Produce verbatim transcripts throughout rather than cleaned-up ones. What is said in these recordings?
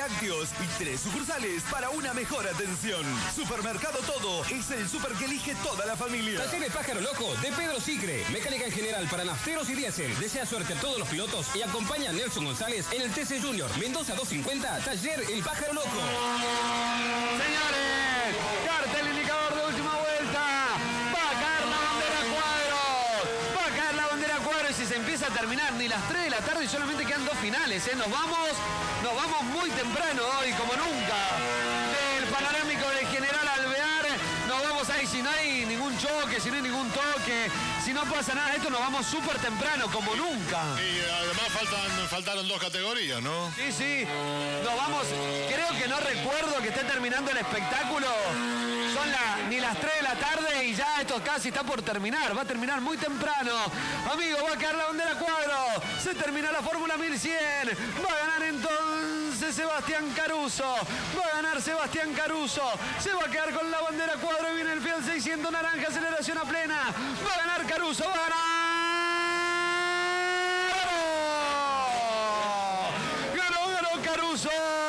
lácteos y tres sucursales para una mejor atención. Supermercado Todo es el super que elige toda la familia. Taller El Pájaro Loco de Pedro Sicre. Mecánica en general para nafteros y diésel. Desea suerte a todos los pilotos y acompaña a Nelson González en el T C Junior. Mendoza doscientos cincuenta, Taller El Pájaro Loco. Señores, cartel indicador de última vuelta. Va a caer la bandera Cuadros. Va a caer la bandera Cuadros y si se empieza a terminar ni las tres de la tarde y solamente quedan dos finales. ¿eh? Nos vamos, nos vamos muy temprano hoy, como nunca. Del panorámico de General Alvear. Nos vamos ahí si no hay ningún choque, si no hay ningún toque, si no pasa nada de esto, nos vamos súper temprano, como nunca. Y además faltan, faltaron dos categorías, ¿no? Sí, sí. Nos vamos, creo que no recuerdo que esté terminando el espectáculo. Son la, ni las tres de la tarde y ya esto casi está por terminar. Va a terminar muy temprano. Amigo, va a caer la bandera Cuadro. Se termina la Fórmula mil cien. Va a ganar entonces Sebastián Caruso. Va a ganar Sebastián Caruso. Se va a quedar con la bandera Cuadro y viene el Fiat seiscientos naranja. Aceleración a plena. Va a ganar Caruso. Va a ganar. Ganó, ganó Caruso.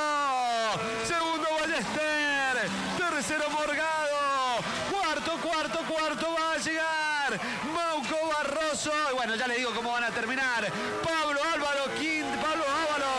Segundo Ballester. Tercero Morgado. Cuarto, cuarto, cuarto va a llegar Mauco Barroso. Y bueno, ya les digo cómo van a terminar. Pablo Álvaro quinto. Pablo Ábalos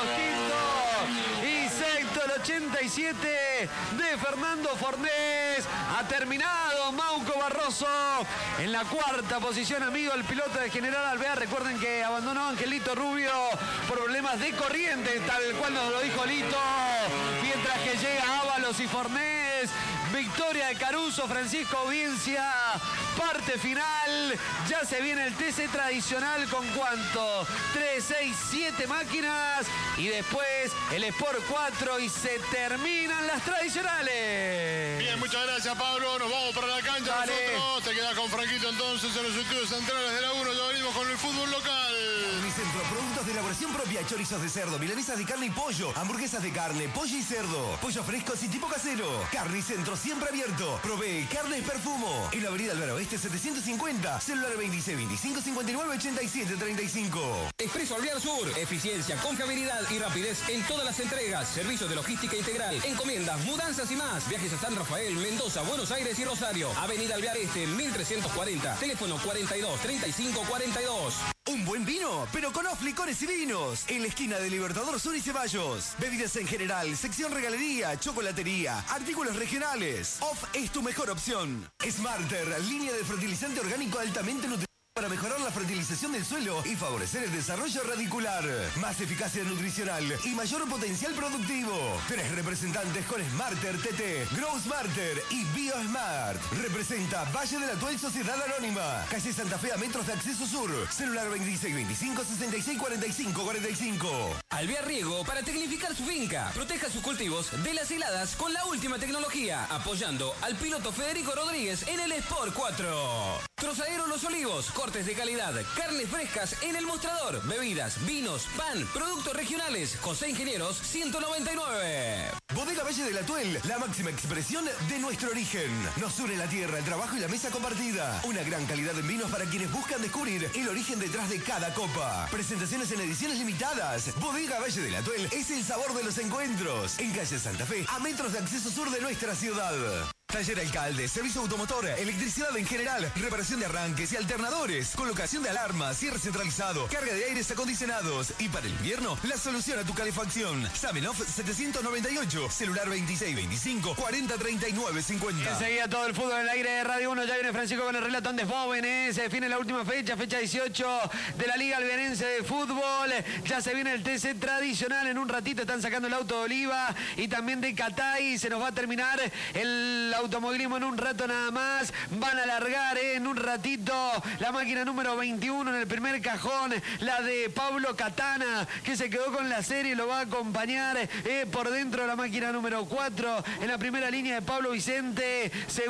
quinto. Y sexto el ochenta y siete de Fernando Fornés. Ha terminado Mauco Barroso en la cuarta posición, amigo, el piloto de General Alvear. Recuerden que abandonó Angelito Rubio por problemas de corriente, tal cual nos lo dijo Lito. Mientras que llega Ábalos y Fornés. Victoria de Caruso, Francisco Audiencia. Parte final. Ya se viene el T C tradicional con ¿cuánto? tres, seis, siete máquinas. Y después el Sport cuatro y se terminan las tradicionales. Bien, muchas gracias, Pablo. Nos vamos para la cancha. Dale. Nosotros te quedas con Franquito entonces en los estudios centrales de la uno. Ya venimos con el fútbol local. Carnicentro, productos de elaboración propia, chorizos de cerdo, milanesas de carne y pollo, hamburguesas de carne, pollo y cerdo, pollos frescos y tipo casero. Carnicentro siempre abierto. Provee Carnes Perfumo. En la avenida Alvaro Oeste setecientos cincuenta, celular veintiséis, veinticinco, cincuenta y nueve, ochenta y siete, treinta y cinco. Expreso Alvear Sur. Eficiencia, confiabilidad y rapidez en todas las entregas. Servicio de logística integral. Encomiendas, mudanzas y más. Viajes a San Rafael, Mendoza, Buenos Aires y Rosario. Avenida Alvear Este, mil trescientos cuarenta. Teléfono cuarenta y dos, treinta y cinco, cuarenta y dos. Un buen vino, pero con Off Licores y Vinos. En la esquina de Libertador Sur y Ceballos. Bebidas en general, sección regalería, chocolatería, artículos regionales. Off es tu mejor opción. Smarter, línea de fertilizante orgánico altamente nutritivo para mejorar la fertilización del suelo y favorecer el desarrollo radicular. Más eficacia nutricional y mayor potencial productivo. Tres representantes con Smarter T T, Grow Smarter y BioSmart. Representa Valle de la Tuel Sociedad Anónima. Calle Santa Fe a metros de acceso sur. Celular veintiséis, veinticinco, sesenta y seis, cuarenta y cinco, cuarenta y cinco. Alvear Riego para tecnificar su finca. Proteja sus cultivos de las heladas con la última tecnología. Apoyando al piloto Federico Rodríguez en el Sport cuatro. Trozadero Los Olivos. Cortes de calidad, carnes frescas en el mostrador, bebidas, vinos, pan, productos regionales. José Ingenieros ciento noventa y nueve. Bodega Valle de la Tuel, la máxima expresión de nuestro origen. Nos une la tierra, el trabajo y la mesa compartida. Una gran calidad en vinos para quienes buscan descubrir el origen detrás de cada copa. Presentaciones en ediciones limitadas. Bodega Valle de la Tuel es el sabor de los encuentros. En calle Santa Fe, a metros de acceso sur de nuestra ciudad. Taller Alcalde, servicio automotor, electricidad en general, reparación de arranques y alternadores, colocación de alarmas, cierre centralizado, carga de aires acondicionados y para el invierno, la solución a tu calefacción. Samenov setecientos noventa y ocho, celular veintiséis, veinticinco, cuarenta, treinta y nueve, cincuenta. Enseguida todo el fútbol en el aire de Radio uno. Ya viene Francisco con el relato de jóvenes. Se define la última fecha, fecha dieciocho de la Liga Alvearense de Fútbol. Ya se viene el T C tradicional. En un ratito están sacando el auto de Oliva y también de Catay. Se nos va a terminar el automovilismo en un rato nada más. Van a largar eh, en un ratito la máquina número veintiuno en el primer cajón, la de Pablo Catana, que se quedó con la serie, lo va a acompañar eh, por dentro de la máquina número cuatro en la primera línea de Pablo Vicente.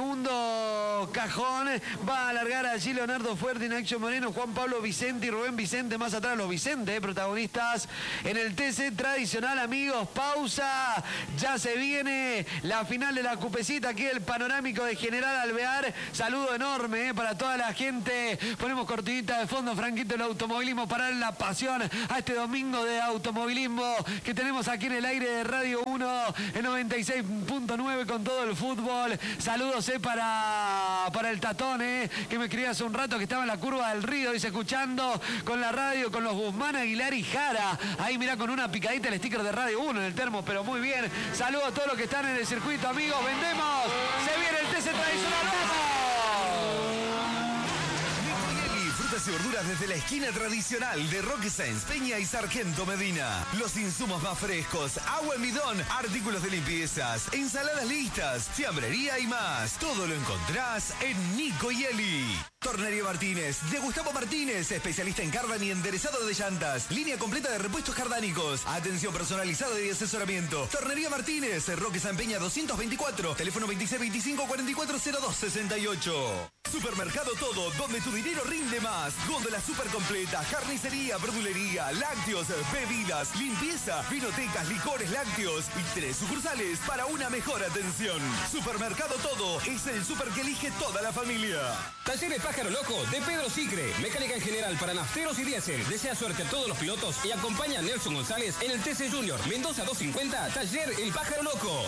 Segundo cajón va a largar allí Leonardo Fuerte, Nacho Moreno, Juan Pablo Vicente y Rubén Vicente. Más atrás los Vicente, eh, protagonistas en el T C tradicional. Amigos, pausa. Ya se viene la final de la cupecita aquí del el panorámico de General Alvear. Saludo enorme eh, para toda la gente. Ponemos cortinita de fondo, Franquito, el automovilismo para la pasión a este domingo de automovilismo que tenemos aquí en el aire de Radio uno, en noventa y seis punto nueve con todo el fútbol. Saludos eh, para, para el Tatón, eh, que me escribía hace un rato que estaba en la curva del río, dice, escuchando con la radio, con los Guzmán, Aguilar y Jara. Ahí mirá, con una picadita el sticker de Radio uno en el termo, pero muy bien. Saludos a todos los que están en el circuito, amigos. Vendemos. Se viene el T C tradicional. ¡Vamos! Frutas y verduras desde la esquina tradicional de Roque Sáenz Peña y Sargento Medina. Los insumos más frescos, agua en bidón, artículos de limpiezas, ensaladas listas, fiambrería y más. Todo lo encontrás en Nico y Eli. Tornería Martínez, de Gustavo Martínez, especialista en cardan y enderezado de llantas. Línea completa de repuestos cardánicos. Atención personalizada y asesoramiento. Tornería Martínez, Roque Sáenz Peña doscientos veinticuatro, teléfono veintiséis veinticinco cuarenta y cuatro cero dos sesenta y ocho. Supermercado Todo, donde tu dinero rinde más. Góndola super completa, carnicería, verdulería, lácteos, bebidas, limpieza, vinotecas, licores, lácteos y tres sucursales para una mejor atención. Supermercado Todo es el super que elige toda la familia. Talleres Pájaro Loco de Pedro Sicre. Mecánica en general para nafteros y diésel. Desea suerte a todos los pilotos y acompaña a Nelson González en el T C Junior. Mendoza doscientos cincuenta, Taller El Pájaro Loco.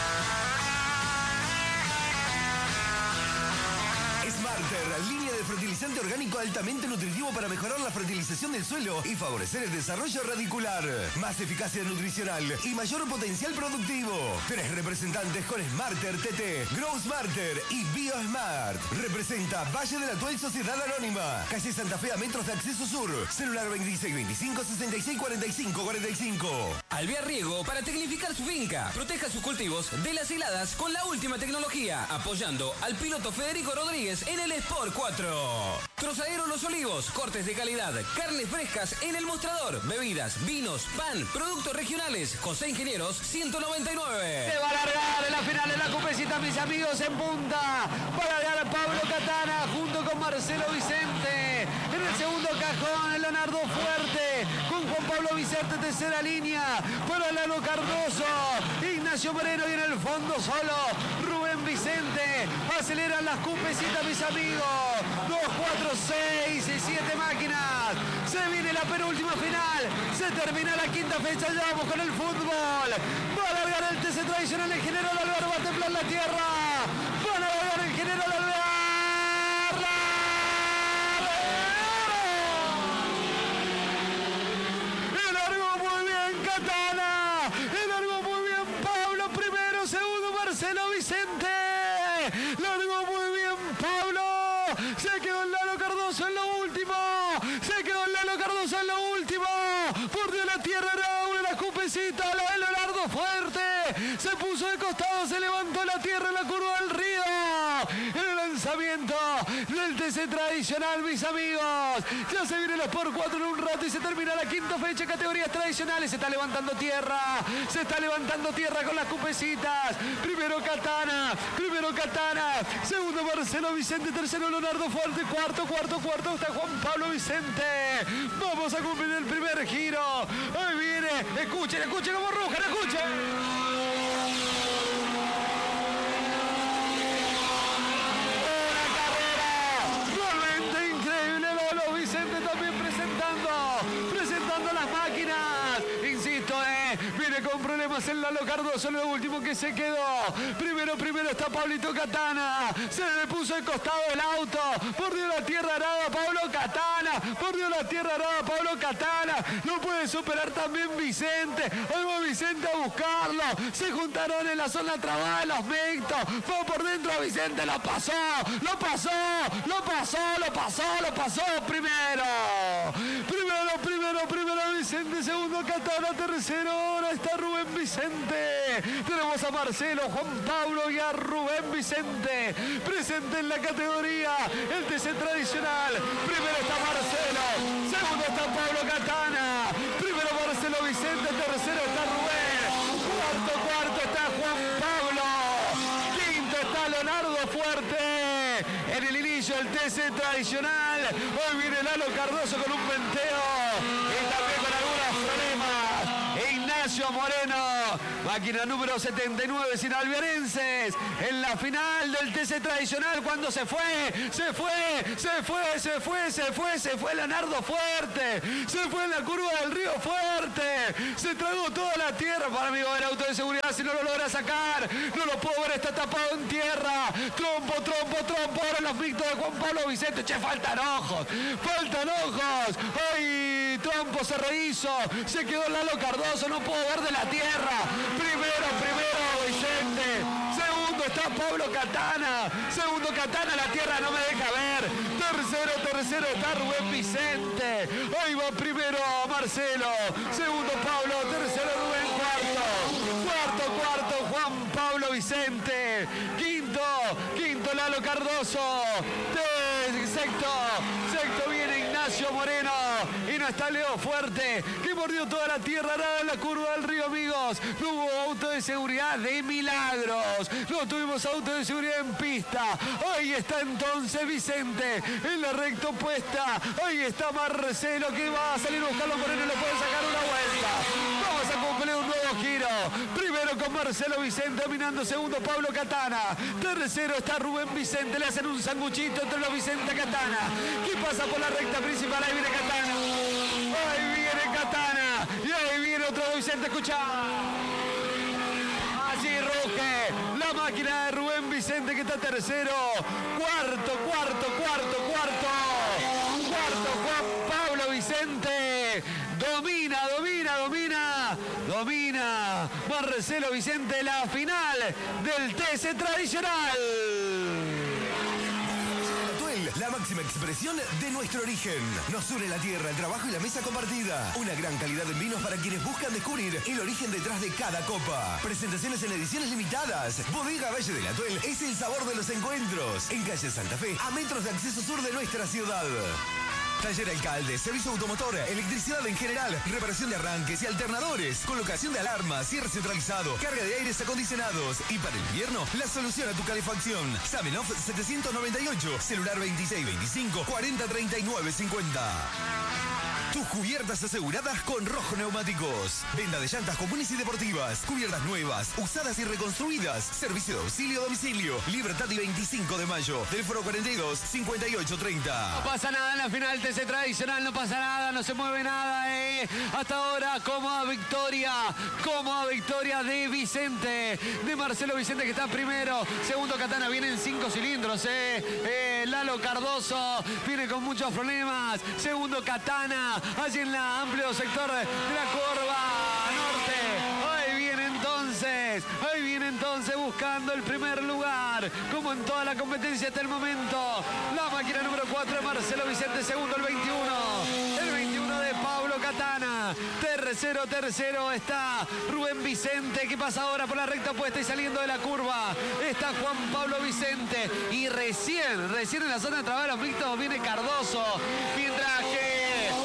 Smarter, línea de fertilizante orgánico altamente nutritivo para mejorar la fertilización del suelo y favorecer el desarrollo radicular. Más eficacia nutricional y mayor potencial productivo. Tres representantes con Smarter T T, Grow Smarter y BioSmart. Representa Valle de la Actual Sociedad Anónima. Calle Santa Fe a metros de acceso sur. Celular veintiséis veinticinco sesenta y seis cuarenta y cinco cuarenta y cinco. Alvear Riego para tecnificar su finca. Proteja sus cultivos de las heladas con la última tecnología. Apoyando al piloto Federico Rodríguez en el Sport cuatro. Trozadero Los Olivos, cortes de calidad, carnes frescas en el mostrador, bebidas, vinos, pan, productos regionales. José Ingenieros ciento noventa y nueve. Se va a largar en la final de la cupecita, mis amigos, en punta. Va a largar Pablo Catana junto con Marcelo Vicente. En el segundo cajón, Leonardo Fuerte con Juan Pablo Vicente, tercera línea. Para Lalo Cardoso, Ignacio Moreno y en el fondo solo Rubén Vicente. Aceleran las cupecitas, mis amigos. dos, cuatro, seis y siete máquinas. Se viene la penúltima final. Se termina la quinta fecha. Ya vamos con el fútbol. Va a largar el T C tradicional en General Alvear. Va a temblar la tierra. Van a largar en General Alvear. Y largó muy bien Catana. Y largó muy bien Pablo. Primero, segundo Marcelo Vicente. Largó muy bien Pablo. Se quedó Lalo Cardoso en lo último. Se quedó Lalo Cardoso en lo último. Por la tierra era una de las cupecitas. La de Leonardo Fuerte. Se puso de costado. Se levantó la tierra en la curva del río. En el lanzamiento del T C tradicional, mis amigos. Ya se viene el Sport cuatro en un rato y se termina la quinta fecha. Categorías tradicionales. Se está levantando tierra. Se está levantando tierra con las cupecitas. Primero Catana. Primero Catana. Segundo Marcelo Vicente. Tercero Leonardo Fuerte. Cuarto, cuarto, cuarto está Juan Pablo Vicente. Vamos a cumplir el primer giro. Ahí viene. Escuchen, escuchen como rujan. Escuchen. Con problemas en Lalo Cardoso, lo último que se quedó. Primero, primero está Pablito Catana. Se le puso el costado del auto. Por Dios la tierra arada, Pablo Catana. Por Dios la tierra arada, Pablo Catana. No puede superar también Vicente. Ahí va Vicente a buscarlo. Se juntaron en la zona trabada de los mixtos. Fue por dentro a Vicente, lo pasó. Lo pasó, lo pasó, lo pasó, lo pasó. Primero. Primero, primero, primero Vicente. Segundo Catana, tercero. Ahora está Rubén Vicente. Tenemos a Marcelo, Juan Pablo y a Rubén Vicente presente en la categoría el T C tradicional. Primero está Marcelo, segundo está Pablo Catana, primero Marcelo Vicente, tercero está Rubén, cuarto, cuarto está Juan Pablo, quinto está Leonardo Fuerte. En el inicio del T C tradicional, hoy viene Lalo Cardoso con un penteo y también con algunos problemas. Ignacio Moreno Máquina número setenta y nueve sin albiarenses. En la final del T C tradicional cuando se fue, se fue, se fue, se fue, se fue, se fue Leonardo Fuerte. Se fue en la curva del Río Fuerte. Se tragó toda la tierra. Para mí va a haber auto de seguridad si no lo logra sacar. No lo puedo ver, está tapado en tierra. Trompo, trompo, trompo. Ahora los pictos de Juan Pablo Vicente. Che, faltan ojos. Faltan ojos. Ay, Trompo se rehizo. Se quedó Lalo Cardoso. No puedo ver de la tierra. Primero, primero Vicente. Segundo está Pablo Catana. Segundo Catana, la tierra no me deja ver. Tercero, tercero está Rubén Vicente. Ahí va primero Marcelo. Segundo Pablo. Tercero Rubén. Cuarto. Cuarto, cuarto Juan Pablo Vicente. Quinto, quinto Lalo Cardoso. Sexto, sexto viene Ignacio Moreno. Y no está Leo Fuerte, que mordió toda la tierra, nada en la curva del Río, amigos. No hubo auto de seguridad de milagros. No tuvimos auto de seguridad en pista. Ahí está entonces Vicente en la recta opuesta. Ahí está Marcelo, que va a salir a buscarlo Moreno y le puede sacar una vuelta. Vamos a cumplir un nuevo giro. Primero con Marcelo Vicente dominando. Segundo Pablo Catana. Tercero está Rubén Vicente. Le hacen un sanguchito entre los Vicente Catana. ¿Qué pasa por la recta principal? Ahí viene Catana. Ahí viene Catana. Y ahí viene otro Vicente. Escucha. Así ruge la máquina de Rubén Vicente, que está tercero. Cuarto, cuarto, cuarto, cuarto. Cuarto Juan Pablo Vicente. Domina, domina, domina. Domina Marcelo Vicente la final del T C tradicional. La máxima expresión de nuestro origen. Nos une la tierra, el trabajo y la mesa compartida. Una gran calidad en vinos para quienes buscan descubrir el origen detrás de cada copa. Presentaciones en ediciones limitadas. Bodega Valle del Atuel es el sabor de los encuentros. En calle Santa Fe, a metros de acceso sur de nuestra ciudad. Taller Alcalde, servicio automotor, electricidad en general, reparación de arranques y alternadores, colocación de alarmas, cierre centralizado, carga de aires acondicionados. Y para el invierno, la solución a tu calefacción. Samenov setecientos noventa y ocho, celular veintiséis veinticinco cuarenta treinta y nueve cincuenta. Tus cubiertas aseguradas con Rojo Neumáticos. Venta de llantas comunes y deportivas. Cubiertas nuevas, usadas y reconstruidas. Servicio de auxilio a domicilio. Libertad y veinticinco de mayo. Teléfono cuarenta y dos cincuenta y ocho treinta. No pasa nada en la final T C tradicional. No pasa nada, no se mueve nada. Eh. Hasta ahora, cómoda victoria. Cómoda victoria de Vicente. De Marcelo Vicente, que está primero. Segundo Catana, viene en cinco cilindros. Eh. Eh, Lalo Cardoso viene con muchos problemas. Segundo Catana. Allí en la amplio sector de la curva norte. Ahí viene entonces, ahí viene entonces buscando el primer lugar, como en toda la competencia hasta el momento. La máquina número cuatro de Marcelo Vicente, segundo el veintiuno. El veintiuno de Pablo Catana. Tercero, tercero está Rubén Vicente. ¿Qué pasa ahora por la recta opuesta y saliendo de la curva? Está Juan Pablo Vicente. Y recién, recién en la zona de trabajo de los mixtos viene Cardoso. Mientras que...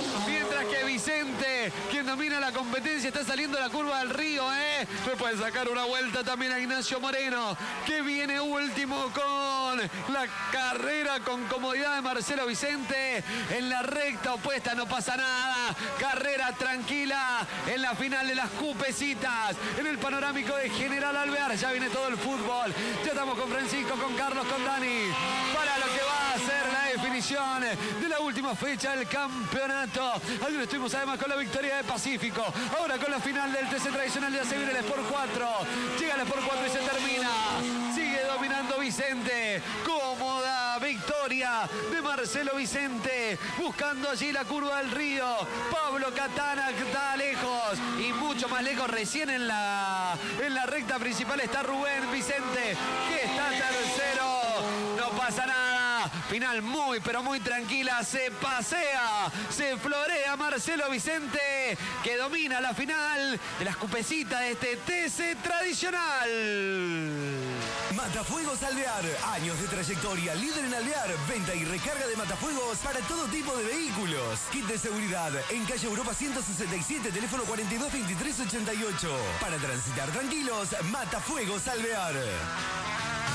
que Vicente, quien domina la competencia, está saliendo de la curva del Río, ¿eh? Le puede sacar una vuelta también a Ignacio Moreno, que viene último con la carrera con comodidad de Marcelo Vicente. En la recta opuesta no pasa nada. Carrera tranquila en la final de las cupecitas. En el panorámico de General Alvear ya viene todo el fútbol. Ya estamos con Francisco, con Carlos, con Dani, para lo que va a ser la definición de la última fecha del campeonato. Ayer estuvimos además con la victoria de Pacífico. Ahora con la final del T C tradicional ya se viene el Sport cuatro. Llega el Sport cuatro y se termina. Sigue dominando Vicente. Cómoda victoria de Marcelo Vicente. Buscando allí la curva del Río. Pablo Catana, que está lejos. Y mucho más lejos recién en la, en la recta principal está Rubén Vicente, que está tercero. No pasa nada. Final muy, pero muy tranquila. Se pasea, se florea Marcelo Vicente, que domina la final de las cupecitas de este T C tradicional. Matafuegos Alvear, años de trayectoria, líder en alvear, venta y recarga de matafuegos para todo tipo de vehículos. Kit de seguridad en calle Europa ciento sesenta y siete, teléfono cuarenta y dos veintitrés ochenta y ocho. Para transitar tranquilos, Matafuegos Alvear.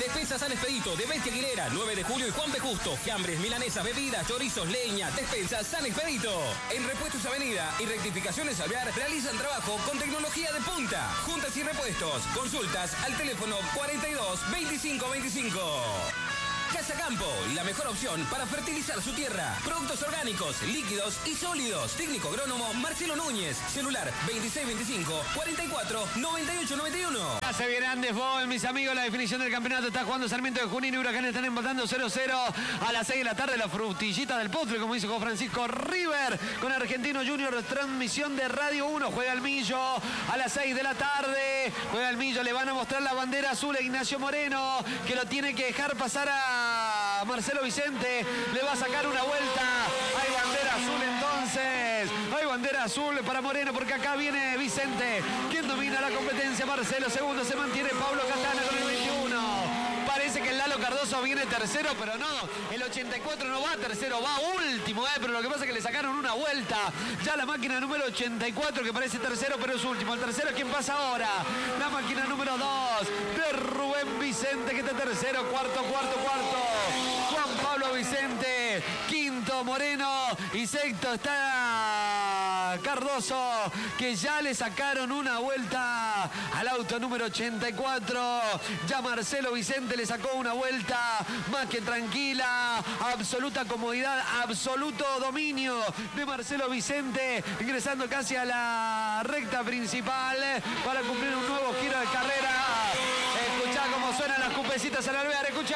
Despensa San Expedito de Bestia Aguilera, nueve de julio y Juan B. Justo. Fiambres, milanesas, bebidas, chorizos, leña. Despensa San Expedito. En Repuestos Avenida y Rectificaciones Alvear realizan trabajo con tecnología de punta. Juntas y repuestos. Consultas al teléfono cuarenta y dos, veinticinco veinticinco. Casa Campo, la mejor opción para fertilizar su tierra. Productos orgánicos, líquidos y sólidos. Técnico agrónomo Marcelo Núñez. Celular veintiséis veinticinco, cuarenta y cuatro, noventa y ocho noventa y uno. Se viene Andes Bowl, mis amigos, la definición del campeonato. Está jugando Sarmiento de Junín y Huracán están empatando cero cero a las seis de la tarde. La frutillita del postre, como dice Juan Francisco River, con Argentino Junior, transmisión de Radio uno. Juega el Millo a las seis de la tarde. Juega el Millo, le van a mostrar la bandera azul a Ignacio Moreno, que lo tiene que dejar pasar a Marcelo Vicente. Le va a sacar una vuelta. Hay bandera azul entonces. Hay bandera azul para Moreno, porque acá viene Vicente, quien domina la competencia. Marcelo segundo, se mantiene Pablo Catana con el veintiuno. Parece que el Lalo Cardoso viene tercero, pero no. El ochenta y cuatro no va tercero, va último, eh, pero lo que pasa es que le sacaron una vuelta. Ya la máquina número ochenta y cuatro, que parece tercero, pero es último. El tercero, ¿quién pasa ahora? La máquina número dos de Rubén Vicente, que está tercero. Cuarto, cuarto, cuarto. Juan Pablo Vicente. Quinto, Moreno. Y sexto está Cardoso, que ya le sacaron una vuelta al auto número ochenta y cuatro. Ya Marcelo Vicente le sacó una vuelta más que tranquila. Absoluta comodidad, absoluto dominio de Marcelo Vicente, ingresando casi a la recta principal para cumplir un nuevo giro de carrera. Escuchá cómo suenan las cupecitas al alvear, escuchá.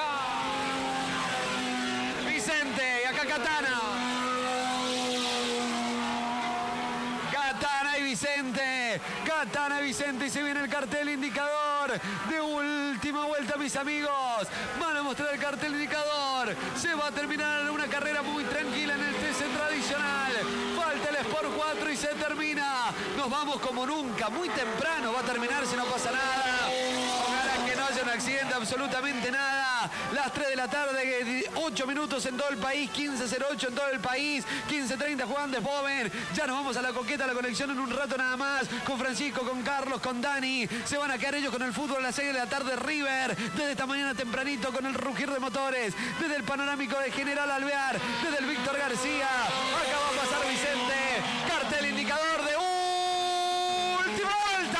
Vicente, y acá Catana. Catana y Vicente. Catana y Vicente, y se viene el cartel indicador de última vuelta, mis amigos. Van a mostrar el cartel indicador. Se va a terminar una carrera muy tranquila en el T C tradicional. Falta el Sport cuatro y se termina. Nos vamos como nunca, muy temprano. Va a terminar si no pasa nada. Ojalá que no haya un accidente, absolutamente nada. Las tres de la tarde, ocho minutos en todo el país, quince cero ocho en todo el país, quince treinta jugando Boven. Ya nos vamos a la coqueta, a la conexión en un rato nada más, con Francisco, con Carlos, con Dani. Se van a quedar ellos con el fútbol a las seis de la tarde. River, desde esta mañana tempranito, con el rugir de motores, desde el panorámico de General Alvear, desde el Víctor García. Acá va a pasar Vicente. Cartel indicador de última vuelta.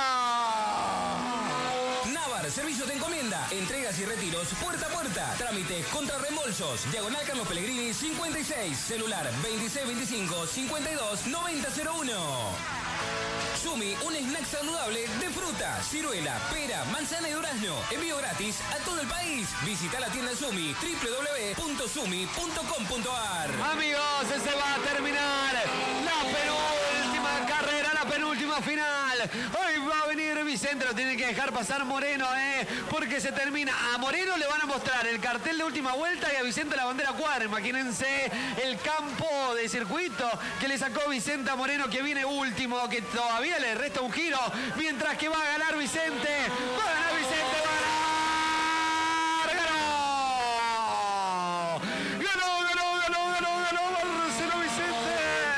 Navar, servicios de encomienda, entregas y retiros puerta a puerta. Trámites contra reembolsos. Diagonal Carlos Pellegrini cincuenta y seis. Celular veintiséis veinticinco, cincuenta y dos, noventa cero uno. Sumi, un snack saludable de fruta, ciruela, pera, manzana y durazno. Envío gratis a todo el país. Visita la tienda Sumi, doble u doble u doble u punto sumi punto com punto a r. Amigos, se va a terminar la penúltima carrera, la penúltima final. Hoy va a venir Vicente, lo tiene que dejar pasar Moreno, eh, porque se termina. A Moreno le van a mostrar el cartel de última vuelta y a Vicente la bandera cuadra. Imagínense el campo de circuito que le sacó Vicente a Moreno, que viene último, que todavía le resta un giro, mientras que va a ganar Vicente. Va a ganar Vicente, va a ganar. ¡Ganó! ¡Ganó, ganó, ganó, ganó, ganó Marcelo Vicente!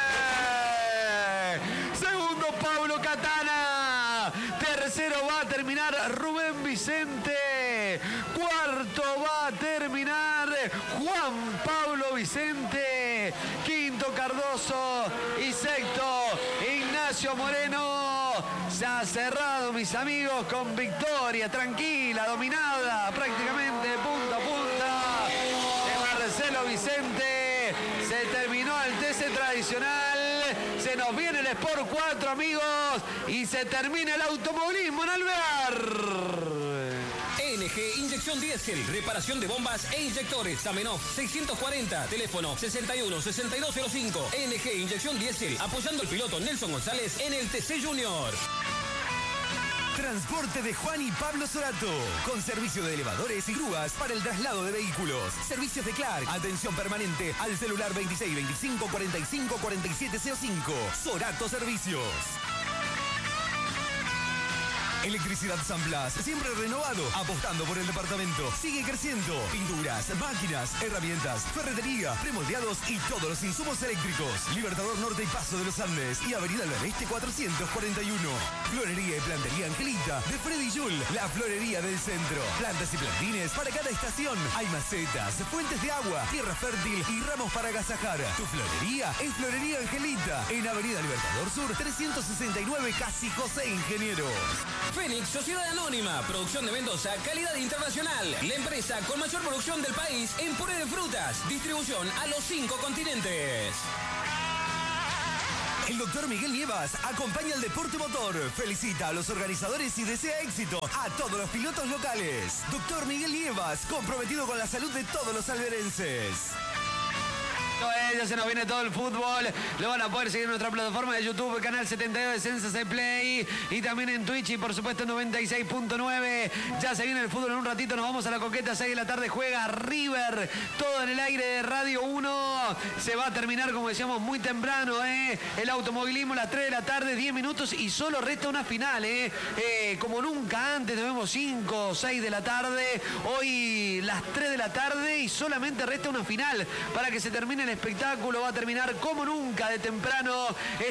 Segundo, Pablo Catana. Tercero va a terminar Rubén Vicente. Cuarto va a terminar Juan Pablo Vicente. Quinto, Cardoso. Y sexto, Ignacio Moreno. Se ha cerrado, mis amigos, con victoria tranquila, dominada prácticamente de punta a punta de Marcelo Vicente. Se terminó el T C tradicional. Se nos viene el Sport cuatro, amigos, y se termina el automovilismo en Alvear. E N G Inyección Diésel, reparación de bombas e inyectores. Zamenhof seiscientos cuarenta, teléfono sesenta y uno, sesenta y dos cero cinco. E N G Inyección Diésel, apoyando al piloto Nelson González en el T C Junior. Transporte de Juan y Pablo Sorato, con servicio de elevadores y grúas para el traslado de vehículos. Servicios de Clark, atención permanente al celular veintiséis veinticinco, cuarenta y cinco, cuarenta y siete cero cinco. Sorato Servicios. Electricidad San Blas, siempre renovado, apostando por el departamento. Sigue creciendo. Pinturas, máquinas, herramientas, ferretería, premoldeados y todos los insumos eléctricos. Libertador Norte y Paso de los Andes y Avenida del Oeste cuatrocientos cuarenta y uno. Florería y plantería Angelita de Freddy Yul, la florería del centro. Plantas y plantines para cada estación. Hay macetas, fuentes de agua, tierra fértil y ramos para agasajar. Tu florería es Florería Angelita en Avenida Libertador Sur trescientos sesenta y nueve, Casi José Ingenieros. Fénix Sociedad Anónima, producción de Mendoza, calidad internacional. La empresa con mayor producción del país en puré de frutas. Distribución a los cinco continentes. El doctor Miguel Nievas acompaña al deporte motor, felicita a los organizadores y desea éxito a todos los pilotos locales. Doctor Miguel Nievas, comprometido con la salud de todos los alberenses. Ya se nos viene todo el fútbol. Lo van a poder seguir en nuestra plataforma de YouTube, canal setenta y dos de Sensei Play, y también en Twitch y por supuesto noventa y seis punto nueve. Ya se viene el fútbol en un ratito. Nos vamos a la Coqueta, seis de la tarde juega River. Todo en el aire de Radio uno. Se va a terminar, como decíamos, muy temprano, ¿eh? El automovilismo, las tres de la tarde, diez minutos y solo resta una final, ¿eh? Eh, como nunca antes, tenemos cinco o seis de la tarde. Hoy las tres de la tarde y solamente resta una final para que se termine el espectáculo. Va a terminar como nunca de temprano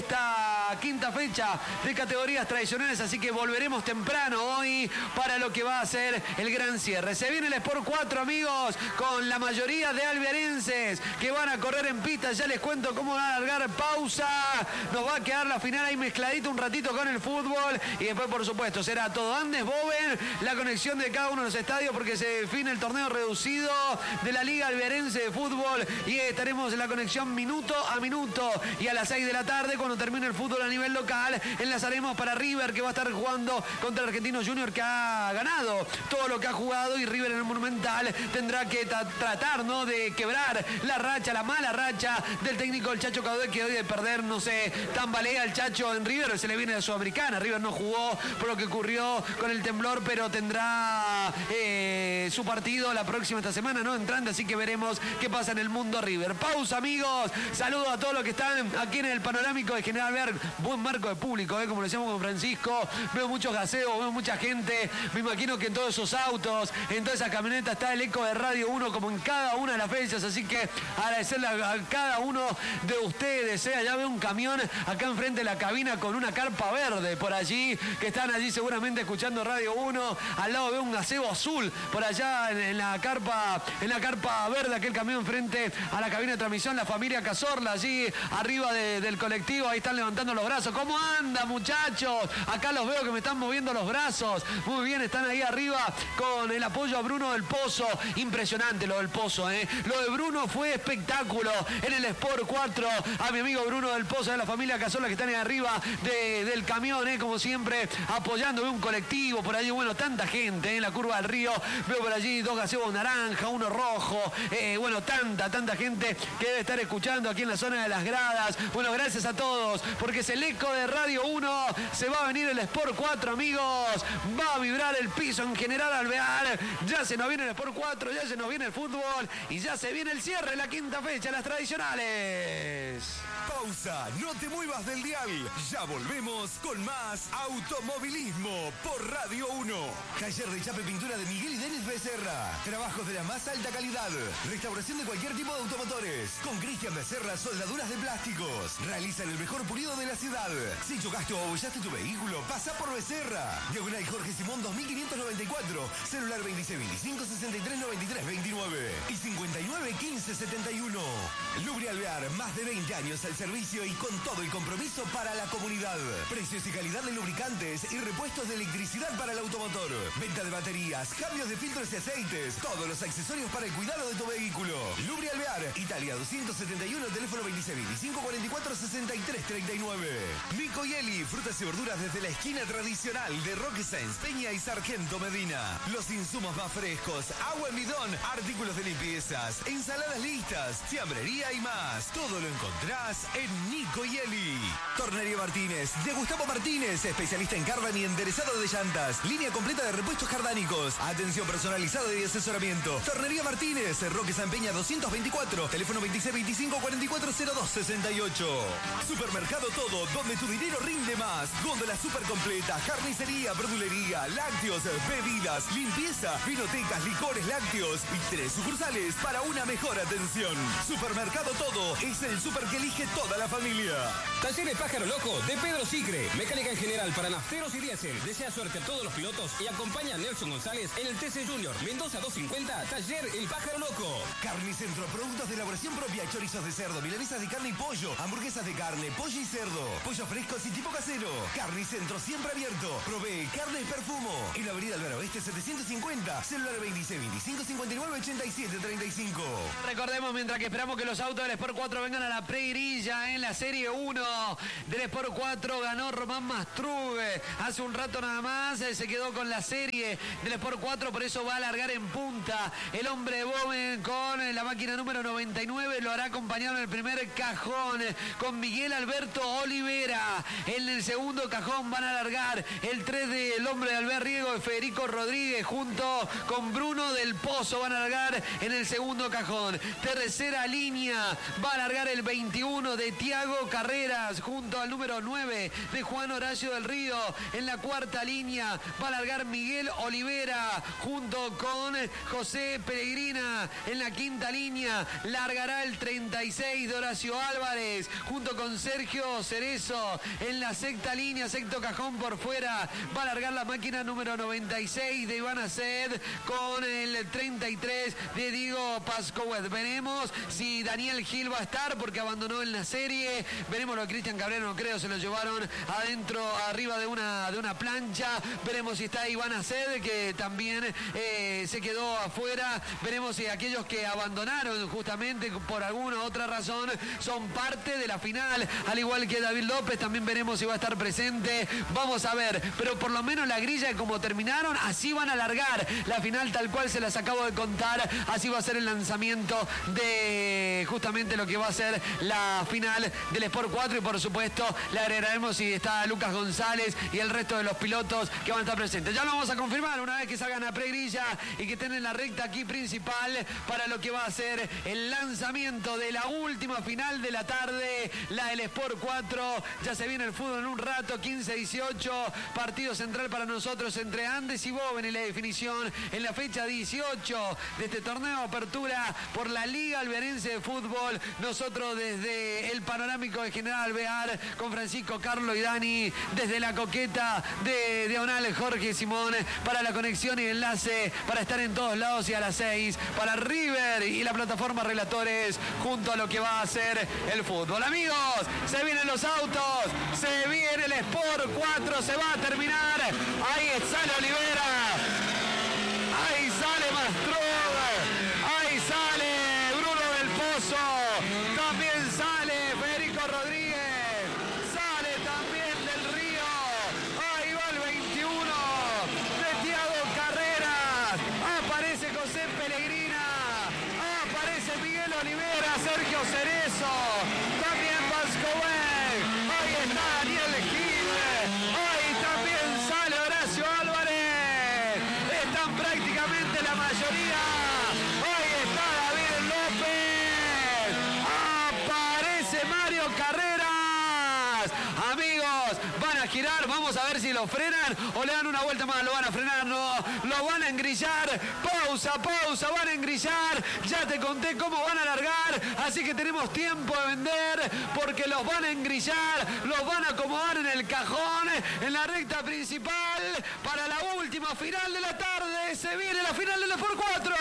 esta quinta fecha de categorías tradicionales, así que volveremos temprano hoy para lo que va a ser el gran cierre. Se viene el Sport cuatro, amigos, con la mayoría de alberenses que van a correr en pista. Ya les cuento cómo va a largar pausa. Nos va a quedar la final ahí mezcladito un ratito con el fútbol y después, por supuesto, será todo Andes Boven, la conexión de cada uno de los estadios porque se define el torneo reducido de la Liga Alberense de Fútbol y estaremos en la conexión minuto a minuto, y a las seis de la tarde, cuando termine el fútbol a nivel local, enlazaremos para River, que va a estar jugando contra el Argentino Junior, que ha ganado todo lo que ha jugado, y River en el Monumental tendrá que tratar, ¿no?, de quebrar la racha, la mala racha del técnico el Chacho Caudé, que hoy de perder, no sé, tambalea el Chacho en River, se le viene de Sudamericana. River no jugó por lo que ocurrió con el temblor, pero tendrá eh, su partido la próxima esta semana, ¿no?, entrante, así que veremos qué pasa en el mundo River. Pausa, amigos. Saludos a todos los que están aquí en el panorámico de General Ver. Buen marco de público, ¿eh? Como le decíamos con Francisco. Veo muchos gaseos, veo mucha gente. Me imagino que en todos esos autos, en toda esa camioneta está el eco de Radio uno, como en cada una de las fechas. Así que agradecerle a, a cada uno de ustedes. ¿eh? Allá veo un camión acá enfrente de la cabina con una carpa verde por allí, que están allí seguramente escuchando Radio uno. Al lado veo un gaseo azul por allá en, en la carpa, en la carpa verde, aquel camión frente a la cabina de transmisión. La familia Cazorla allí arriba de, del colectivo, ahí están levantando los brazos. ¿Cómo anda, muchachos? Acá los veo que me están moviendo los brazos. Muy bien, están ahí arriba con el apoyo a Bruno del Pozo. Impresionante lo del Pozo, ¿eh? Lo de Bruno fue espectáculo en el Sport cuatro. A mi amigo Bruno del Pozo, de la familia Cazorla, que están ahí arriba de, del camión, ¿eh? Como siempre, apoyando. Veo un colectivo por allí, bueno, tanta gente, ¿eh? En la curva del río. Veo por allí dos gaseos naranja, uno rojo. Eh, bueno, tanta, tanta gente que debe estar escuchando aquí en la zona de las gradas. Bueno, gracias a todos, porque es el eco de Radio uno. Se va a venir el Sport cuatro, amigos. Va a vibrar el piso en General Alvear. Ya se nos viene el Sport cuatro, ya se nos viene el fútbol y ya se viene el cierre, la quinta fecha, las tradicionales. Pausa, no te muevas del dial. Ya volvemos con más automovilismo por Radio uno. Taller de chapa y pintura de Miguel y Denis Becerra. Trabajos de la más alta calidad. Restauración de cualquier tipo de automotores. Con Cristian Becerra, soldaduras de plásticos. Realizan el mejor pulido de la ciudad. Si chocaste o abollaste tu vehículo, pasa por Becerra. Diagonal Jorge Simón dos mil quinientos noventa y cuatro. Celular veintiséis veinticinco sesenta y tres noventa y tres veintinueve y cincuenta y nueve quince setenta y uno. Lubri Alvear, más de veinte años al servicio y con todo el compromiso para la comunidad. Precios y calidad de lubricantes y repuestos de electricidad para el automotor. Venta de baterías, cambios de filtros y aceites. Todos los accesorios para el cuidado de tu vehículo. Lubri Alvear, Italia doscientos setenta y uno, teléfono veintiséis veinticinco cuarenta y cuatro sesenta y tres treinta y nueve. Nico y Eli, frutas y verduras desde la esquina tradicional de Roque Sáenz Peña y Sargento Medina. Los insumos más frescos, agua en bidón, artículos de limpiezas, ensaladas listas, fiambrería y más. Todo lo encontrás en Nico y Eli. Tornería Martínez, de Gustavo Martínez, especialista en cardan y enderezado de llantas. Línea línea completa de repuestos cardánicos. Atención personalizada y asesoramiento. Tornería Martínez, Roque San Peña doscientos veinticuatro, teléfono veintiséis veinticinco cuarenta y cuatro cero dos sesenta y ocho. Supermercado Todo, donde tu dinero rinde más. Góndola super completa, carnicería, verdulería, lácteos, bebidas, limpieza, vinotecas, licores, lácteos y tres sucursales para una mejor atención. Supermercado Todo es el super que elige toda la familia. Taller El Pájaro Loco de Pedro Sicre. Mecánica en general para nafteros y diésel. Desea suerte a todos los pilotos y acompaña a Nelson González en el T C Junior. Mendoza doscientos cincuenta, Taller El Pájaro Loco. Carnicentro, productos de elaboración propia, chorizos de cerdo, milanesas de carne y pollo, hamburguesas de carne, pollo y cerdo, pollos frescos y tipo casero. Carnicentro siempre abierto. Provee carne y perfumo. En la avenida Alvaro Oeste setecientos cincuenta, celular veintiséis veinticinco cincuenta y nueve ochenta y siete treinta y cinco. Recordemos, mientras que esperamos que los autos del Sport cuatro vengan a la pregrilla en la Serie uno del Sport cuatro, ganó Román Mastrugue. Hace un rato nada más se quedó con la serie del Sport cuatro, por eso va a alargar en punta el hombre de Boven con la máquina número noventa y nueve. Lo hará acompañado en el primer cajón con Miguel Alberto Olivera. En el segundo cajón van a alargar el tres del hombre de Albert Riego, Federico Rodríguez, junto con Bruno del Pozo. Van a alargar en el segundo cajón. Tercera línea va a alargar el veintiuno de Tiago Carreras junto al número nueve de Juan Horacio del Río. En la cuarta línea va a alargar Miguel Olivera junto con José Peregrina. En la quinta línea largará el treinta y seis de Horacio Álvarez junto con Sergio Cerezo. En la sexta línea, sexto cajón por fuera, va a alargar la máquina número noventa y seis de Iván Aced con el treinta y tres de Diego Pascoet. Veremos si Daniel Gil va a estar porque abandonó en la serie. Veremos lo de Cristian Cabrera, no creo, se lo llevaron adentro, arriba de una, de una plancha. Veremos si está Iván Aced, que también eh, se quedó afuera. Veremos si aquellos que abandonaron justamente por alguna u otra razón son parte de la final, al igual que David López. También veremos si va a estar presente. Vamos a ver, pero por lo menos la grilla, como terminaron, así van a alargar la final tal cual se las acabo de contar. Así va a ser el lanzamiento de justamente lo que va a ser la final del Sport cuatro, y por supuesto le agregaremos si está Lucas González y el resto de los pilotos que van a estar presentes. Ya lo vamos a confirmar una vez que salgan a pregrilla y que estén en la recta aquí principal para lo que va a ser el lanzamiento de la última final de la tarde, la del Sport cuatro. Ya se viene el fútbol en un rato, quince dieciocho, partido central para nosotros entre Andes y Boven en la definición en la fecha dieciocho de este torneo de apertura por la Liga Alverense de Fútbol. Nosotros desde el panorámico de General Alvear con Francisco, Carlos y Dani, desde la coqueta de Diagonal Jorge Simón, para la conexión y enlace para estar en todos lados, y a las seis para River y la plataforma Relatores junto a lo que va a ser el fútbol. Amigos, se vienen los autos, se viene el Sport cuatro, se va a terminar. Ahí sale Olivera, ahí sale Mastrugue, ahí sale Bruno del Pozo, también sale Federico Rodríguez, sale también del Río, ahí va el veintiuno de Tiago Carreras, aparece José Peregrina, aparece Miguel Olivera, Sergio Cerezo, también Pascoet, ahí está Daniel Gil, ahí también sale Horacio Álvarez, están prácticamente la mayoría, ahí está David López, aparece Mario Carreras. Amigos, van a girar, vamos a ver si lo frenan o le dan una vuelta más. Lo van a frenar, no, lo van a engrillar. Pausa, pausa, van a engrillar. Ya te conté cómo van a largar, así que tenemos tiempo de vender porque los van a engrillar, los van a acomodar en el cajón, en la recta principal para la última final de la tarde. Se viene la final del Sport cuatro.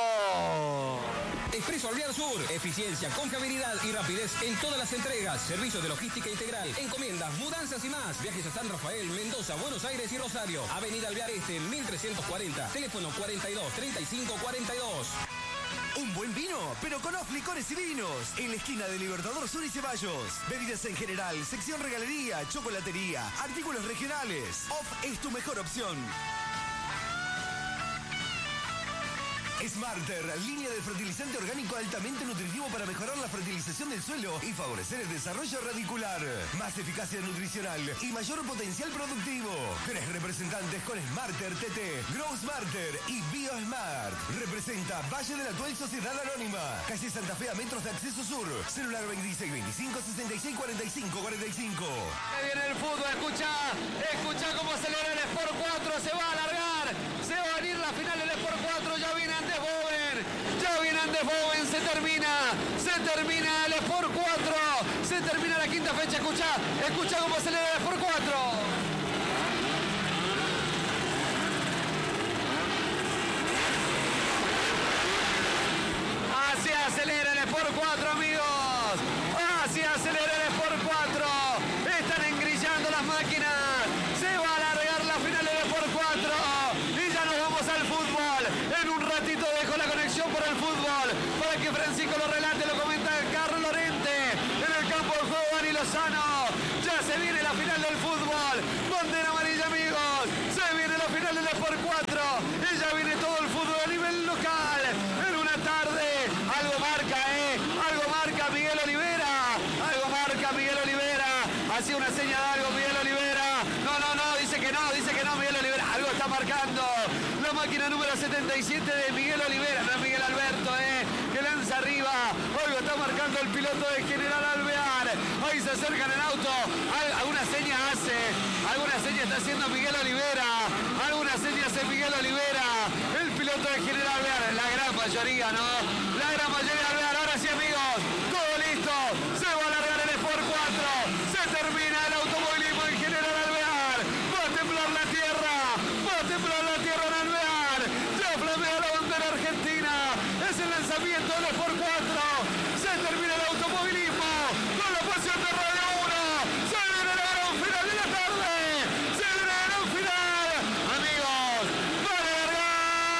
Expreso Alvear Sur, eficiencia, confiabilidad y rapidez en todas las entregas, servicio de logística integral, encomiendas, mudanzas y más. Viajes a San Rafael, Mendoza, Buenos Aires y Rosario. Avenida Alvear Este, mil trescientos cuarenta, teléfono cuarenta y dos, treinta y cinco, cuarenta y dos. Un buen vino, pero con Off Licores y Vinos. En la esquina de Libertador Sur y Ceballos. Bebidas en general, sección regalería, chocolatería, artículos regionales. Off es tu mejor opción. Smarter, línea de fertilizante orgánico altamente nutritivo para mejorar la fertilización del suelo y favorecer el desarrollo radicular. Más eficacia nutricional y mayor potencial productivo. Tres representantes con Smarter T T, Grow Smarter y BioSmart. Representa Valle de la Atuel Sociedad Anónima. Calle Santa Fe a metros de acceso sur. Celular veintiséis veinticinco sesenta y seis cuarenta y cinco cuarenta y cinco. Ahí viene el fútbol, escucha, escucha cómo acelera el Sport cuatro, se va a alargar, se va a venir la final del Sport cuatro, ya viene Andes Boven, ya viene Andes Boven, se termina, se termina el Sport cuatro, se termina la quinta fecha, escucha, escucha cómo acelera el Sport cuatro. Así acelera el Sport cuatro, amigos, así acelera el Sport cuatro, están engrillando las máquinas, se va a alargar la final del Sport cuatro y ya nos vamos al fútbol. En un ratito dejo la conexión por el fútbol para que Francisco lo relate, lo comenta Carlos Lorente en el campo de juego Dani Lozano. Ya se viene la final del fútbol, bandera amarilla, amigos, se viene la final del Sport cuatro y ya viene todo el fútbol a nivel local en una tarde. Algo marca, eh, algo marca Miguel Olivera, algo marca Miguel Olivera, hacía una señal de algo Miguel Olivera, no, no, no, dice que no, dice que no Miguel Olivera, algo está marcando la máquina número setenta y siete de Miguel Olivera, no es Miguel Alberto, eh, que lanza arriba, algo está marcando el piloto de General Alvear, ahí se acercan en auto, alguna seña hace, alguna seña está haciendo Miguel Olivera, alguna seña hace Miguel Olivera, el piloto de General Alvear, la gran mayoría, ¿no? La gran mayoría de Alvear, ahora sí, amigos, todo listo, se va a alargar el Sport cuatro, se termina el automovilismo en General Alvear, va a temblar la tierra, va a temblar la tierra en Alvear, ya flamea la bandera argentina, es el lanzamiento del Sport cuatro, se termina el automovilismo, con la pasión de Radio uno, se viene la gran final de la tarde, se viene la gran final, amigos, va a alargar.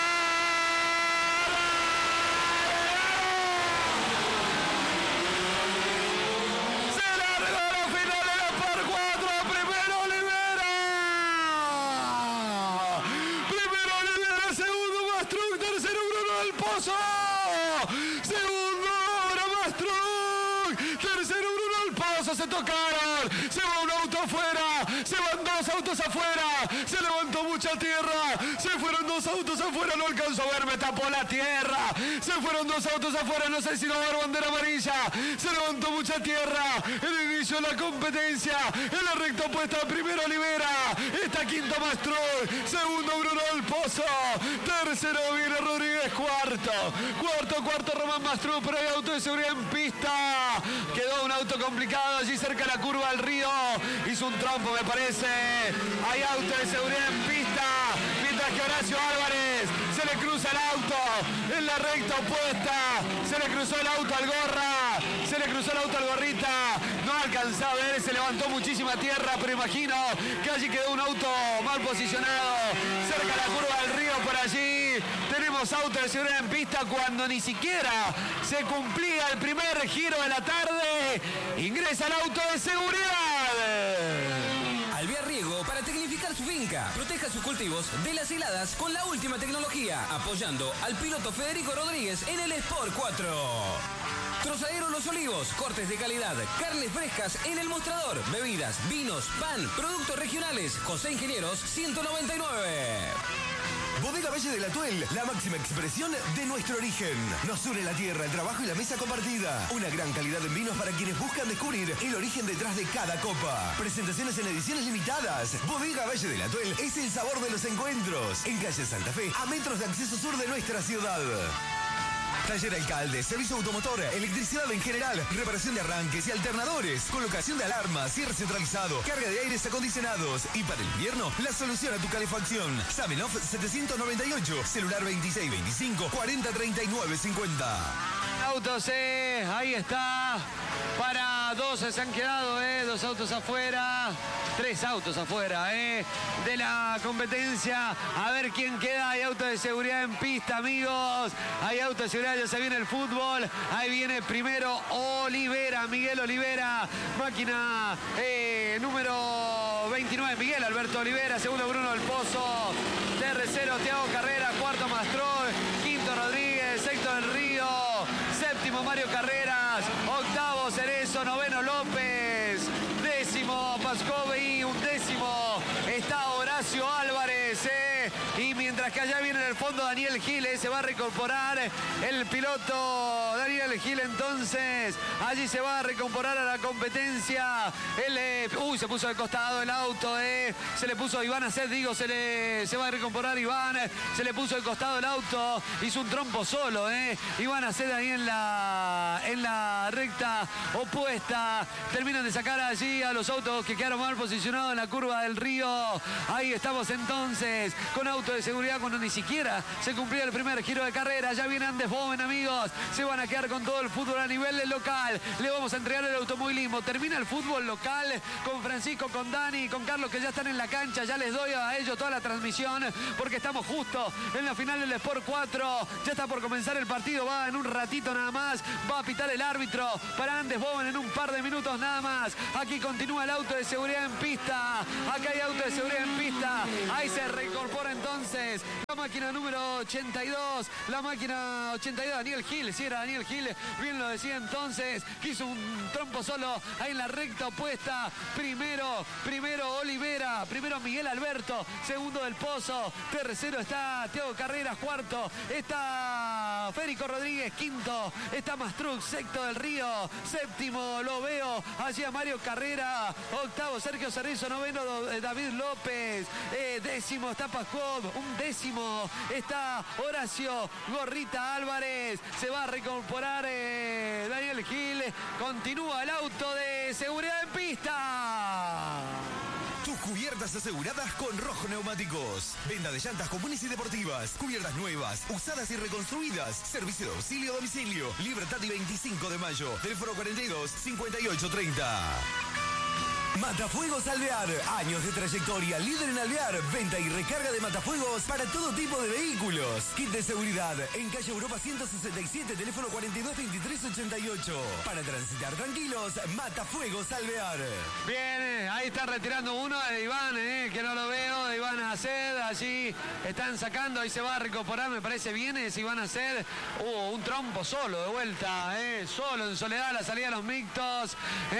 Segundo, Mastruc. Tercero, Bruno del Pozo. Se tocaron. Se va un auto afuera. Se van dos autos afuera. Se levantó mucha tierra. Se fueron dos autos afuera. No alcanzó a ver. Me tapó la tierra. Se fueron dos autos afuera. No sé si no va a haber bandera amarilla. Se levantó mucha tierra. El inicio de la competencia. En la recta opuesta. Primero Olivera. Está quinto Mastruc. Segundo, Bruno del Pozo. Tercero viene Rodríguez. Cuarto. Cuarto, cuarto Román Mastruc, pero hay auto de seguridad en pista. Quedó un auto complicado allí cerca de la curva del río. Hizo un trompo, me parece. Hay auto de seguridad en pista. Mientras que Horacio Álvarez se le cruza el auto en la recta opuesta. Se le cruzó el auto al Gorra. Se le cruzó el auto al Gorrita. No alcanzaba a ver, se levantó muchísima tierra, pero imagino que allí quedó un auto mal posicionado. Cerca de la curva del río, por allí. Tenemos auto de seguridad en pista cuando ni siquiera se cumplía el primer giro de la tarde. Ingresa el auto de seguridad. Alvear Riego para tecnificar su finca. Proteja sus cultivos de las heladas con la última tecnología, apoyando al piloto Federico Rodríguez en el Sport cuatro. Trozadero Los Olivos, cortes de calidad, carnes frescas en el mostrador, bebidas, vinos, pan, productos regionales. José Ingenieros ciento noventa y nueve. Bodega Valle de la Atuel, la máxima expresión de nuestro origen. Nos une la tierra, el trabajo y la mesa compartida. Una gran calidad en vinos para quienes buscan descubrir el origen detrás de cada copa. Presentaciones en ediciones limitadas. Bodega Valle de la Atuel es el sabor de los encuentros. En calle Santa Fe, a metros de acceso sur de nuestra ciudad. Taller Alcalde, servicio automotor, electricidad en general, reparación de arranques y alternadores, colocación de alarmas, cierre centralizado, carga de aires acondicionados y para el invierno, la solución a tu calefacción. Samenov setecientos noventa y ocho, celular veintiséis veinticinco cuarenta treinta y nueve cincuenta. Autos, eh, ahí está. Para dos se han quedado, eh, dos autos afuera. Tres autos afuera, eh, de la competencia. A ver quién queda. Hay auto de seguridad en pista, amigos. Hay auto de seguridad, ya se viene el fútbol. Ahí viene primero Olivera, Miguel Olivera. Máquina eh, número veintinueve, Miguel Alberto Olivera. Segundo, Bruno del Pozo. Tercero, Thiago Carrera. Cuarto, Mastrol. Quinto, Rodríguez. Sexto, Del Río. Séptimo, Mario Carreras. Octavo, Cerezo. Noveno, López. Décimo, Pascove. Y un décimo está Horacio Álvarez. Eh. Y mientras que allá viene en el fondo Daniel Gil, eh, se va a reincorporar el piloto Daniel Gil. Entonces, allí se va a reincorporar a la competencia. El, eh, uy, se puso de costado el auto. Eh. Se le puso Iván Aced, digo, se, le, se va a reincorporar Iván. Se le puso de costado el auto. Hizo un trompo solo. Eh. Iván Aced ahí en la, en la recta opuesta. Terminan de sacar allí a los autos que quedaron mal posicionados en la curva del Río. Ahí estamos entonces con auto de seguridad cuando ni siquiera se cumplía el primer giro de carrera. Ya viene Andes Boven, amigos. Se van a quedar con todo el fútbol a nivel local. Le vamos a entregar el automovilismo. Termina el fútbol local con Francisco, con Dani, con Carlos, que ya están en la cancha. Ya les doy a ellos toda la transmisión porque estamos justo en la final del Sport cuatro. Ya está por comenzar el partido. Va en un ratito nada más. Va a pitar el árbitro para Andes Boven en un par de minutos nada más. Aquí continúa el auto de seguridad en pista. Acá hay auto de seguridad en pista. Ahí se reincorpora entonces la máquina número ochenta y dos. La máquina ochenta y dos, Daniel Gil. Si era Daniel Gil, bien lo decía entonces. Quiso un trompo solo ahí en la recta opuesta. Primero, primero Olivera. Primero Miguel Alberto. Segundo Del Pozo. Tercero está Thiago Carreras. Cuarto está Federico Rodríguez. Quinto está Mastrux. Sexto Del Río. Séptimo lo veo allí a Mario Carrera. Octavo Sergio Cerezo. Noveno David López. Eh, décimo está Pascov. Un décimo está Horacio Gorrita Álvarez. Se va a reincorporar eh, Daniel Gil. Continúa el auto de seguridad en pista. Tus cubiertas aseguradas con Rojo Neumáticos. Venta de llantas comunes y deportivas. Cubiertas nuevas, usadas y reconstruidas. Servicio de auxilio a domicilio. Libertad y veinticinco de mayo. Teléfono cuarenta y dos, cincuenta y ocho, treinta. Matafuegos Alvear, años de trayectoria, líder en alvear, venta y recarga de matafuegos para todo tipo de vehículos. Kit de seguridad en calle Europa ciento sesenta y siete, teléfono cuarenta y dos, veintitrés, ochenta y ocho. Para transitar tranquilos, Matafuegos Alvear. Bien, ahí está retirando uno de Iván, eh, que no lo veo, de Iván Aced. Allí están sacando, ahí se va a recuperar, me parece bien, es Iván Aced. Uh, un trompo solo de vuelta, eh, solo en soledad, la salida de los mixtos.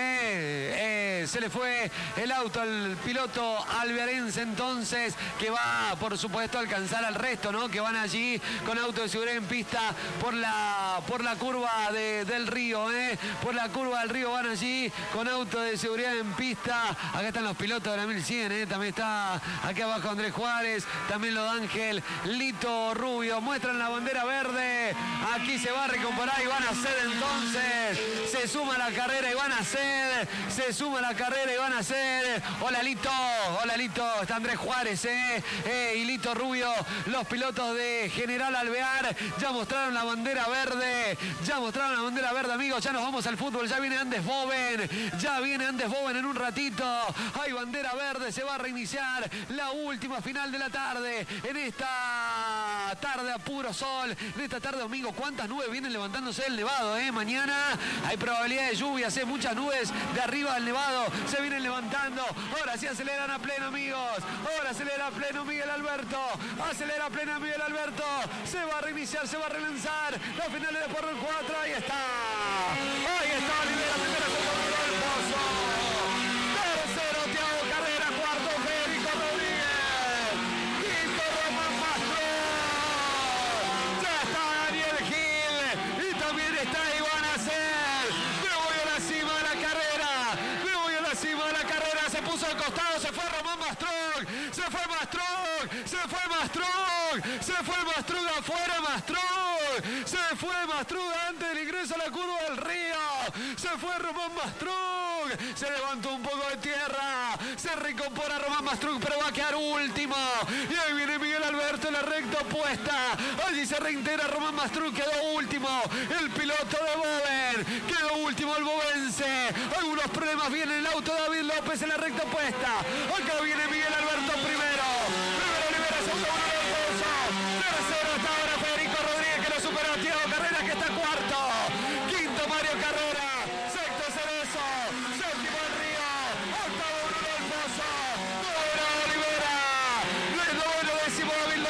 Eh, eh, se le fue el auto al piloto alvearense entonces, que va por supuesto a alcanzar al resto, ¿no? Que van allí con auto de seguridad en pista por la, por la curva de, del Río, ¿eh? Por la curva del Río van allí con auto de seguridad en pista. Acá están los pilotos de la mil cien, ¿eh? También está aquí abajo Andrés Juárez, también lo de Ángel Lito Rubio. Muestran la bandera verde. Aquí se va a recuperar Iván Aced entonces. Se suma la carrera Iván Aced. Se suma la carrera Iván Aced. Hola Lito, hola Lito, está Andrés Juárez, eh, eh, y Lito Rubio, los pilotos de General Alvear, ya mostraron la bandera verde, ya mostraron la bandera verde, amigos, ya nos vamos al fútbol, ya viene Andes Boven, ya viene Andes Boven en un ratito, hay bandera verde, se va a reiniciar la última final de la tarde, en esta tarde a puro sol, en esta tarde domingo, cuántas nubes vienen levantándose el nevado, eh, mañana hay probabilidad de lluvias, eh, muchas nubes de arriba del nevado, se vienen levantando, ahora sí aceleran a pleno, amigos, ahora acelera a pleno Miguel Alberto, acelera a pleno Miguel Alberto, se va a reiniciar, se va a relanzar, la final de por el cuatro, ahí está, ahí está, Olivera, primero segundo del Pozo, tercero Thiago Carrera, cuarto Federico Rodríguez, quinto Román Mastro, ya está Daniel Gil, y también está Iván Aced, me voy a la cima de la carrera, me voy a la cima de la carrera, se puso al costado, se fue Román Mastrog, se fue Mastrog, se fue Mastrog, se fue Mastrog afuera Mastrog, se fue Mastrog antes del ingreso a la curva del Río, se fue Román Mastrog, se levantó un poco de tierra, se reincorpora Román Mastrog, pero va a quedar último, y ahí viene Miguel Alberto en la recta opuesta, allí se reintegra Román Mastrog, quedó último, el piloto de Boven, quedó último el bovense, algunos problemas, viene el auto de David López en la recta opuesta, acá viene Miguel Alberto primero, primero Olivera, segundo Manuel Pozo, tercero está ahora Federico Rodríguez que lo supera a Thiago Carrera que está cuarto, quinto Mario Carrera, sexto Cerezo, séptimo El Río, octavo Manuel Pozo, noveno Olivera, noveno décimo David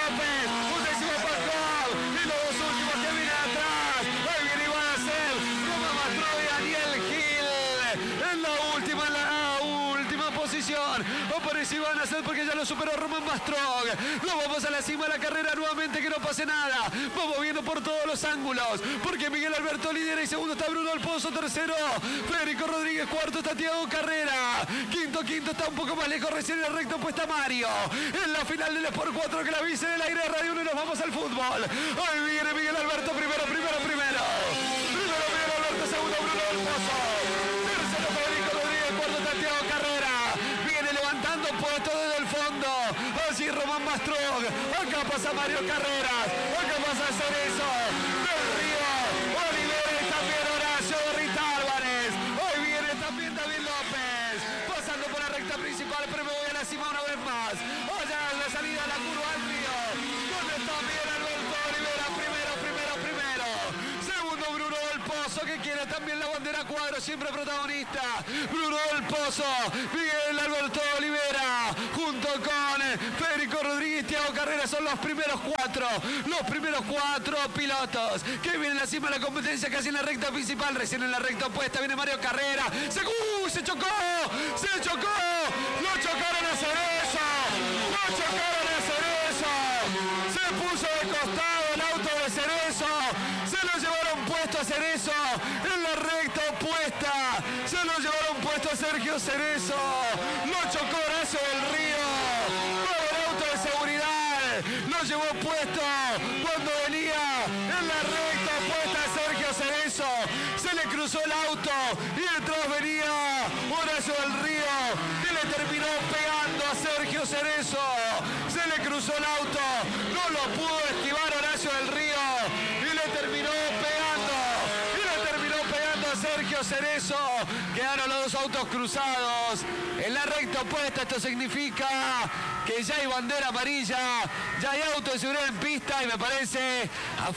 aparece Iván Acet porque ya lo superó Román Mastrog. Nos vamos a la cima de la carrera nuevamente, que no pase nada. Vamos viendo por todos los ángulos, porque Miguel Alberto lidera y segundo está Bruno del Pozo, tercero Federico Rodríguez, cuarto está Tiago Carrera, quinto, quinto está un poco más lejos, recién en el recto puesta Mario. En la final del Sport cuatro que la avisa en el aire de Radio uno y nos vamos al fútbol. Ahí viene Miguel Alberto, primero, primero, primero. Primero Miguel Alberto, segundo Bruno del Pozo. Tercero Federico Rodríguez, cuarto está Tiago Carrera. Viene levantando puesto desde el fondo. Así Román Mastrog. Acá pasa Mario Carreras. Acá pasa Cerezo. Del Río. Oliveres, también Horacio Rita Álvarez. Hoy viene también David López. Pasando por la recta principal, pero me voy a la cima una vez más. Allá en la salida a la curva al Río. Donde está Miguel Alberto Olivera. Primero, primero, primero. Segundo Bruno del Pozo, que quiere también la bandera cuadro, siempre protagonista. Bruno del Pozo, Miguel Alberto Olivera, junto con Federico Rodríguez y Tiago Carrera, son los primeros cuatro. Los primeros cuatro pilotos que vienen en la cima de la competencia, casi en la recta principal. Recién en la recta opuesta viene Mario Carrera. Se, ¡uh! se chocó, se chocó. Lo chocaron a Cerezo. Lo chocaron a Cerezo. Se puso de costado el auto de Cerezo. Se lo llevaron puesto a Cerezo en la recta opuesta. Se lo llevaron puesto a Sergio Cerezo. Lo chocó Horacio del Río. Todo el auto de seguridad lo llevó puesto cuando venía en la recta opuesta a Sergio Cerezo. Se le cruzó el auto y detrás venía Horacio del Río, que le terminó pegando a Sergio Cerezo. Se le cruzó el auto, no lo pudo esquivar Horacio del Río y le terminó pegando. Y le terminó pegando a Sergio Cerezo. Quedaron los dos autos cruzados en la recta opuesta. Esto significa que ya hay bandera amarilla, ya hay auto de seguridad en pista y me parece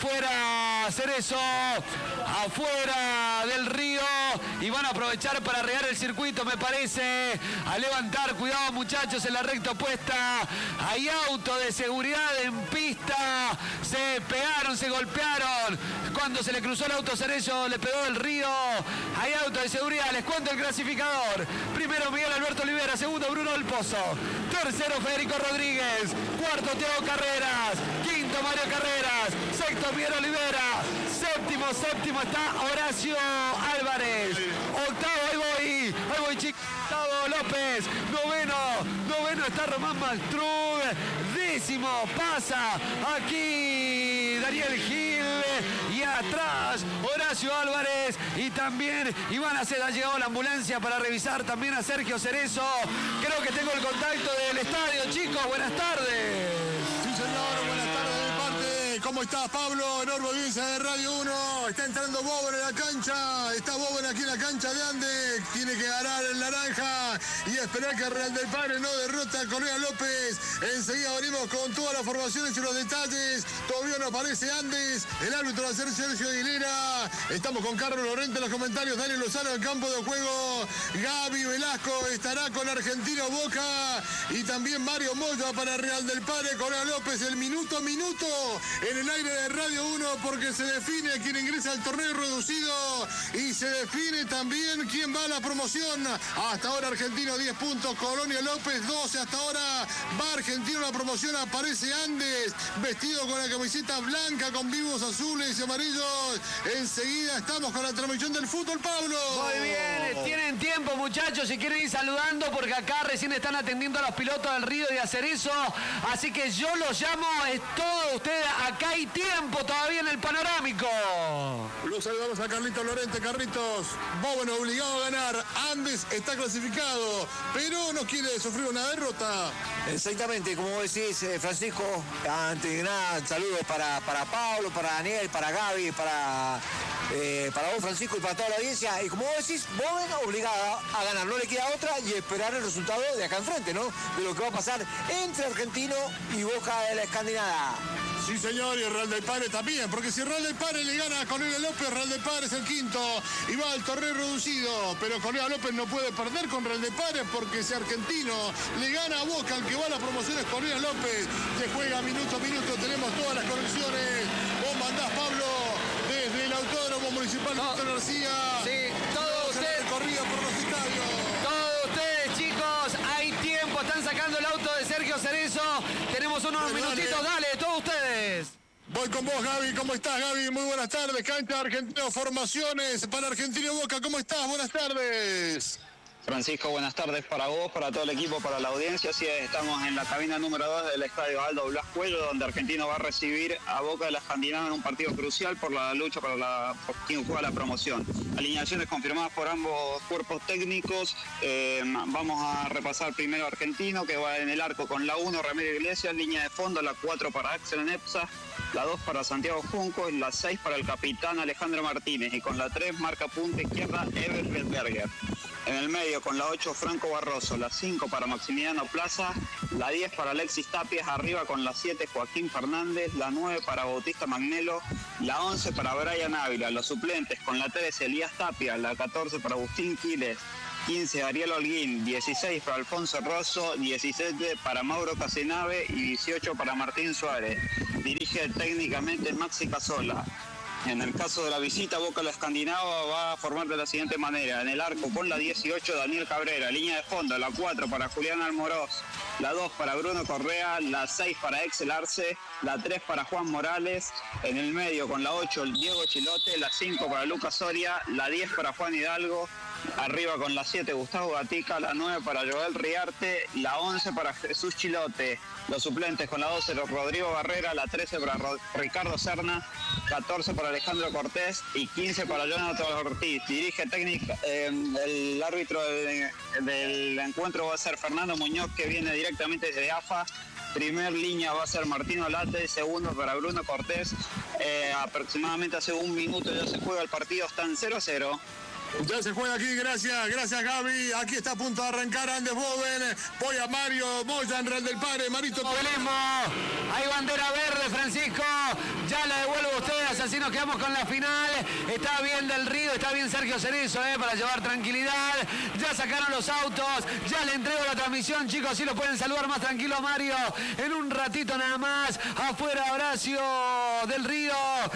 afuera Cerezo, afuera del Río, y van a aprovechar para regar el circuito, me parece, a levantar. Cuidado muchachos, en la recta opuesta hay auto de seguridad en pista. Se pegaron, se golpearon. Cuando se le cruzó el auto Cerezo, le pegó el Río. Hay auto de seguridad, les cuento el clasificador. Primero Miguel Alberto Olivera, segundo Bruno del Pozo, tercero Federico Rodríguez, cuarto Tiago Carreras, quinto Mario Carreras, sexto Miguel Olivera, séptimo, séptimo está Horacio Álvarez, octavo, ahí voy, ahí voy chicos, octavo López, noveno, noveno está Román Mastrug, décimo pasa aquí Daniel Gil y atrás Horacio Álvarez y también Iván Acet. Ha llegado la ambulancia para revisar también a Sergio Cerezo. Creo que tengo el contacto del estadio, chicos, buenas tardes. Sí, señor, buenas tardes de mi parte. ¿Cómo estás, Pablo? Enorme audiencia de Radio uno. Está entrando Boben en la cancha. Está Boben aquí en la cancha de Andes. Tiene que ganar el naranja y esperar que Real del Padre no derrota a Correa López. Enseguida venimos con todas las formaciones y los detalles. Todavía no aparece Andes. El árbitro va a ser Sergio Aguilera. Estamos con Carlos Lorente en los comentarios. Daniel Lozano en campo de juego. Gaby Velasco estará con Argentino Boca. Y también Mario Moya para Real del Padre. Correa López el minuto a minuto en el aire de Radio uno, porque se define quién ingresa al torneo reducido y se define también quién va a la promoción. Hasta ahora Argentino diez puntos, Colonia López doce. Hasta ahora va Argentino en la promoción. Aparece Andes vestido con la camiseta blanca con vivos azules y amarillos. Enseguida estamos con la transmisión del fútbol, Pablo. Muy bien, tienen tiempo muchachos, si quieren ir saludando, porque acá recién están atendiendo a los pilotos del Río y de hacer eso, así que yo los llamo, es todo ustedes, acá hay tiempo todavía en el panorámico. Los saludamos a Carlitos Lorente. Carlitos, Boben obligado a ganar. Andes está clasificado, pero no quiere sufrir una derrota. Exactamente, como vos decís, eh, Francisco, antes de nada, saludos para, para Pablo, para Daniel, para Gaby, para, eh, para vos, Francisco, y para toda la audiencia. Y como vos decís, Boben obligado a ganar, no le queda otra y esperar el resultado de acá enfrente, ¿no? De lo que va a pasar entre Argentino y Boca de la Escandinava. Sí, señor, y Real del Padre también, porque si Real del Padre le gana a Correa López, Real del Padre es el quinto y va al torneo reducido, pero Correa López no puede perder con Real del Padre, porque si Argentino le gana a Boca, el que va a la promoción es Correa López. Se juega minuto a minuto, tenemos todas las conexiones. Vos mandás, Pablo, desde el Autódromo Municipal de Víctor García. Sí, todos ustedes, recorrido por los estadios. todos ustedes chicos, hay tiempo, están Voy con vos, Gaby. ¿Cómo estás, Gaby? Muy buenas tardes. Cancha Argentino, formaciones para Argentino Boca. ¿Cómo estás? Buenas tardes. Francisco, buenas tardes para vos, para todo el equipo, para la audiencia. Así es, estamos en la cabina número dos del Estadio Aldo Blas Cuello, donde Argentino va a recibir a Boca de la Escandinava en un partido crucial por la lucha para la, por quien juega la promoción. Alineaciones confirmadas por ambos cuerpos técnicos. Eh, vamos a repasar primero a Argentino, que va en el arco con la uno, Ramiro Iglesias, línea de fondo, la cuatro para Axel Nepsa, la dos para Santiago Junco, la seis para el capitán Alejandro Martínez y con la tres marca punta izquierda Ever Feldberger. En el medio con la ocho Franco Barroso, la cinco para Maximiliano Plaza, la diez para Alexis Tapias, arriba con la siete Joaquín Fernández, la nueve para Bautista Magnello, la once para Brian Ávila, los suplentes con la trece Elías Tapia, la catorce para Agustín Quiles, quince Ariel Holguín, dieciséis para Alfonso Rosso, diecisiete para Mauro Casenave y dieciocho para Martín Suárez. Dirige técnicamente Maxi Casola. En el caso de la visita, Boca a la Escandinava va a formar de la siguiente manera. En el arco con la dieciocho, Daniel Cabrera. Línea de fondo, la cuatro para Julián Almoroz. La dos para Bruno Correa. La seis para Excel Arce. La tres para Juan Morales. En el medio con la ocho, el Diego Chilote. La cinco para Lucas Soria. La diez para Juan Hidalgo. Arriba con la siete, Gustavo Gatica. La nueve para Joel Riarte. La once para Jesús Chilote. Los suplentes con la doce, Rodrigo Barrera. La trece para Ro- Ricardo Serna. catorce para Alejandro Cortés y quince para Jonathan Ortiz. Dirige técnica, eh, el árbitro de, del encuentro va a ser Fernando Muñoz, que viene directamente desde A F A. Primer línea va a ser Martino Late, segundo para Bruno Cortés. Eh, aproximadamente hace un minuto ya se juega el partido, están cero a cero. Ya se juega aquí, gracias, gracias Gaby. Aquí está a punto de arrancar Andes Boven. Voy a Mario Moya en Real del Padre, Marito. Movilismo, hay bandera verde, Francisco. Ya la devuelvo a ustedes, así nos quedamos con la final. Está bien Del Río, está bien Sergio Cerezo, eh, para llevar tranquilidad. Ya sacaron los autos, ya le entrego la transmisión, chicos, si lo pueden saludar más tranquilo a Mario. En un ratito nada más. Afuera Horacio Del Río,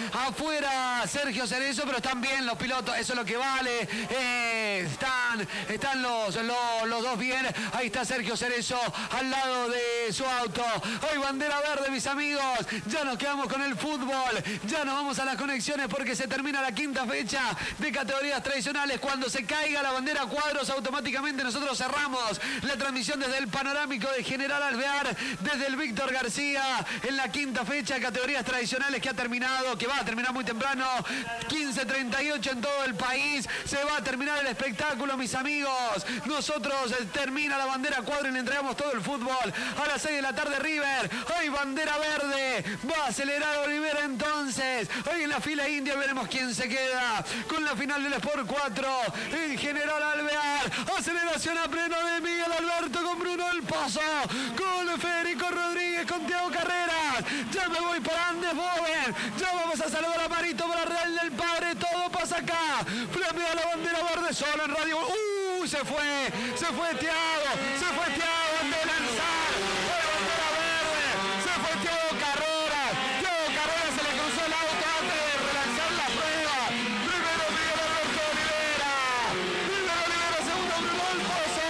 afuera Sergio Cerezo, pero están bien los pilotos, eso es lo que vale. Eh, están están los, los, los dos bien. Ahí está Sergio Cerezo al lado de su auto. Hoy bandera verde, mis amigos. Ya nos quedamos con el fútbol. Ya nos vamos a las conexiones porque se termina la quinta fecha de categorías tradicionales. Cuando se caiga la bandera a cuadros, automáticamente nosotros cerramos la transmisión desde el panorámico de General Alvear, desde el Víctor García, en la quinta fecha de categorías tradicionales que ha terminado, que va a terminar muy temprano, quince treinta y ocho en todo el país. Se va a terminar el espectáculo, mis amigos. Nosotros eh, termina la bandera a cuadro y le entregamos todo el fútbol. A las seis de la tarde River. Hoy bandera verde. Va a acelerar Olivera entonces. Hoy en la fila india veremos quién se queda con la final del Sport cuatro en General Alvear. Aceleración a pleno de Miguel Alberto con Bruno del Pozo, con Federico Rodríguez, con Thiago Carreras. Ya me voy para Andes Boven. Ya vamos a saludar a Marito para Real del Padre. Todo pasa acá. Premio a la bandera verde solo en radio. ¡Uh! Se fue. Se fue Thiago. Se fue Thiago antes de lanzar. Fue bandera verde. Se fue Thiago Carreras. Thiago Carreras se le cruzó el auto antes de relanzar la prueba. Primero Miguel Alberto Olivera. Primero Olivera, segundo Bruno del Pozo.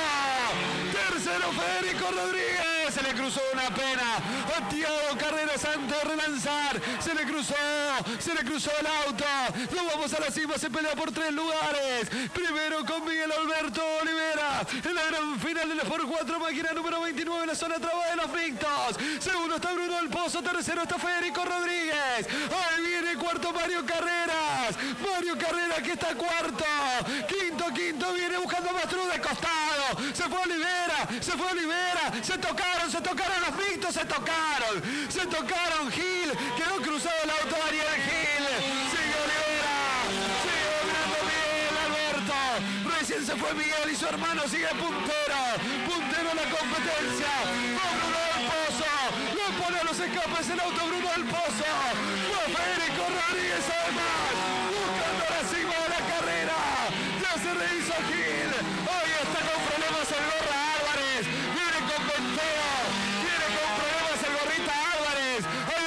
Tercero Federico Rodríguez. Se le cruzó una pena a Thiago Carreras antes de relanzar. Se le cruzó. Se le cruzó el auto. No vamos a la cima. Se pelea por tres lugares. Primero con Miguel Alberto Olivera en la gran final del Sport cuatro, máquina número veintinueve en la zona traba de los mixtos. Segundo está Bruno del Pozo. Tercero está Federico Rodríguez. Ahí viene cuarto Mario Carreras. Mario Carreras que está cuarto. Quinto, quinto viene buscando a Mastruz de costado. Se fue Olivera. Se fue Olivera. Se tocaron, se tocaron los mixtos. Se tocaron. Se tocaron. Gil. Quedó cruzado el auto Ariel Gil. Sigue Olivera. Sigue dominando Miguel Alberto. Recién se fue Miguel y su hermano sigue puntero. Puntero en la competencia. Con Bruno del Pozo. Lo pone a los escapes el auto Bruno del Pozo. Fue Federico Rodríguez además. Buscando la cima de la carrera. Ya se rehizo Gil. Hoy está con problemas el Gorra Álvarez. Viene con Venteo. Viene con problemas el Gorrita Álvarez. El auto es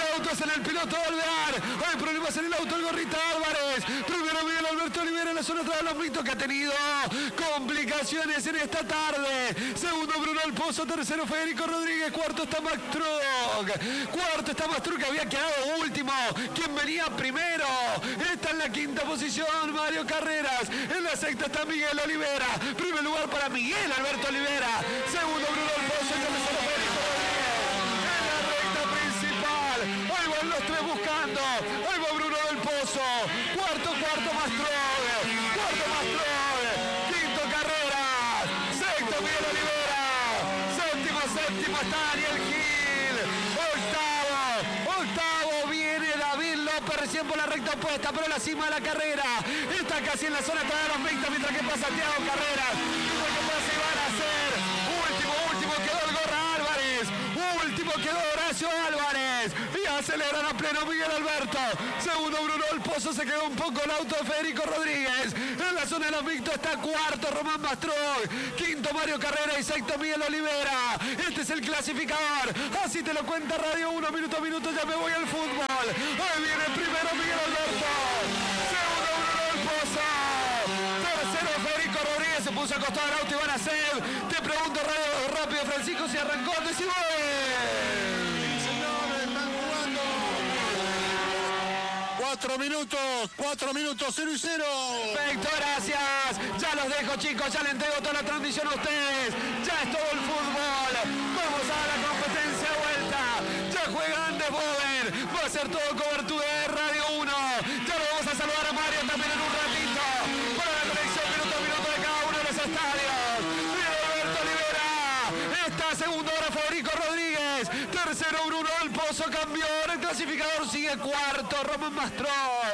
en el piloto Alvear. Hay problemas en el auto, el gorrita Álvarez. Primero Miguel Alberto Olivera en la zona atrás de los mixtos, que ha tenido complicaciones en esta tarde. Segundo Bruno El Pozo, tercero Federico Rodríguez, cuarto está Mastruc. Cuarto está Mastruc, que había quedado último. ¿Quién venía primero? Está en la quinta posición Mario Carreras. En la sexta está Miguel Olivera. Primer lugar para Miguel Alberto Olivera. Segundo Bruno El Pozo, y tercero Federico Rodríguez. En la recta principal. Ahí van los tres buscando. Ahí va Bruno Del Pozo. Cuarto, cuarto Mastruc. Cuarto Mastruc. Quinto Carreras. Sexto Miguel Olivera. Séptimo, séptimo está Daniel Gil. Octavo, octavo viene David López recién por la recta opuesta, pero la cima de la carrera está casi en la zona de los mixtos, mientras que pasa Thiago Carreras. Mientras que pasa Iván Acer. Último, último quedó el Gorra Álvarez. Último quedó Horacio Álvarez. Y aceleran a pleno Miguel Alberto. Segundo Bruno El Pozo, se quedó un poco el auto de Federico Rodríguez. En la zona de los mixtos está cuarto Román Mastruc. Quinto Mario Carrera y sexto Miguel Olivera. Este es el clasificador. Así te lo cuenta Radio uno, minuto a minuto, ya me voy al fútbol. Ahí viene primero Miguel Alberto. Segundo Bruno El Pozo. Tercero Federico Rodríguez, se puso a costado el auto y van a hacer. Te pregunto radio, rápido, Francisco, si arrancó, decimos. Cuatro minutos, cuatro minutos, cero y cero. Perfecto, gracias. Ya los dejo, chicos, ya le entrego toda la transmisión a ustedes. Ya es todo el fútbol. Vamos a la competencia de vuelta. Ya juega Andes Boven. Va a ser todo cobertura de Radio uno. Ya lo vamos a saludar a Mario también en un ratito. Para la conexión minuto a minuto de cada uno de los estadios. Miguel Alberto Olivera. Está segundo ahora Federico Rodríguez. Tercero Bruno El Pozo, cambió. El clasificador sigue cuarto Román Mastruc.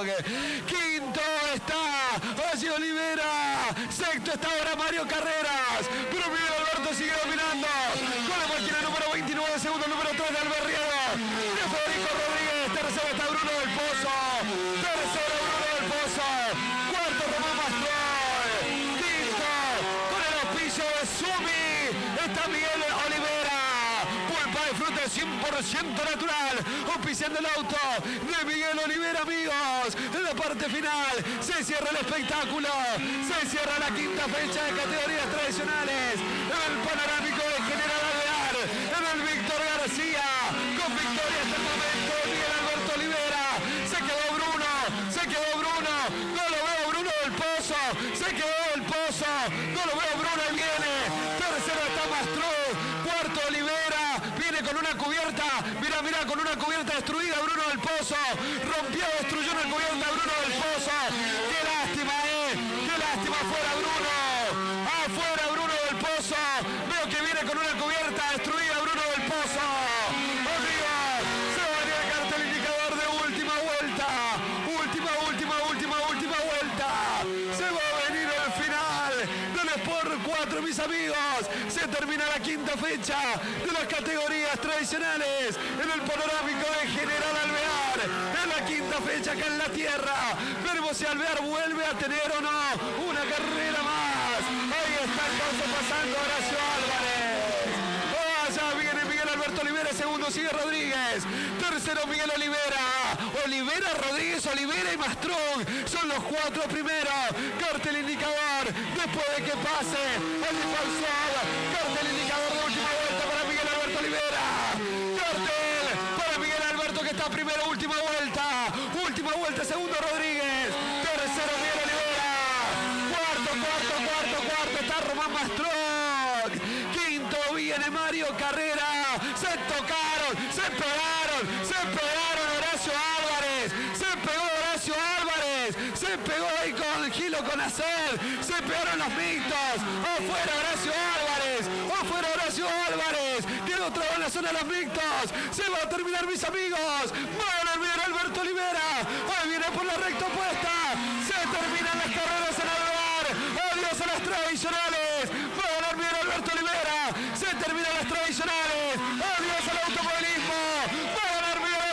Quinto está Horacio Olivera. Sexto está ahora Mario Carreras. Pero Miguel Alberto sigue dominando con la máquina número veintinueve. Segundo número tres de Alberriero. De Federico Rodríguez. Tercero está Bruno Del Pozo. Tercero Bruno Del Pozo. Cuarto Román Mastruc. Quinto con el auspicio de Sumi está Miguel Olivera. Pulpa de fruta cien por ciento natural. Auspiciando el auto de Miguel Olivera, amigos. En la parte final se cierra el espectáculo. Se cierra la quinta fecha de categorías tradicionales. En el panorámico de General Alvear. En el Víctor García. Con victoria hasta el momento de Miguel Alberto Olivera. Se quedó Bruno. Se quedó Bruno. No lo veo Bruno Del Pozo. Se quedó Del Pozo. No lo veo Bruno y viene. Tercero está Mastruc. Cuarto Olivera. Viene con una cubierta. Mira, mira, con una cubierta destruida Bruno Del Pozo. Rompió, destruyó una cubierta Bruno Del Pozo. Qué lástima, eh. Qué lástima afuera Bruno. Afuera Bruno Del Pozo. Veo que viene con una cubierta destruida Bruno Del Pozo. Amigos, se va a venir el cartel indicador de última vuelta. Última, última, última, última vuelta. Se va a venir el final del Sport cuatro, mis amigos. Se termina la quinta fecha de las categorías tradicionales en el panorámico de General Alvear. En la quinta fecha acá en la tierra. Veremos si Alvear vuelve a tener o no una carrera más. Ahí está entonces pasando Horacio Álvarez. Allá viene Miguel Alberto Olivera. Segundo sigue Rodríguez. Tercero Miguel Olivera. Olivera, Rodríguez, Olivera y Mastruc son los cuatro primeros. Cartel indicador después de que pase el impulsor. Cartel indicador de última vuelta para Miguel Alberto Olivera. Cartel para Miguel Alberto, que está primero, última vuelta. Última vuelta, segundo Rodríguez. Tercero Miguel Olivera. Cuarto, cuarto, cuarto, cuarto está Román Mastruc. Quinto viene Mario Carrera. Se tocaron, se pegaron, se pegaron Horacio Álvarez. Se pegó Horacio Álvarez. Se pegó ahí con Gilo, con Acer. Se pegaron los mixtos. Afuera Horacio Álvarez. Afuera Horacio Álvarez. Quedó otra vez en la zona de los mixtos. Se va a terminar, mis amigos. Van a ver Alberto Olivera. Ahí viene por la recta opuesta. Se terminan las carreras en el lugar. Adiós a las tradicionales.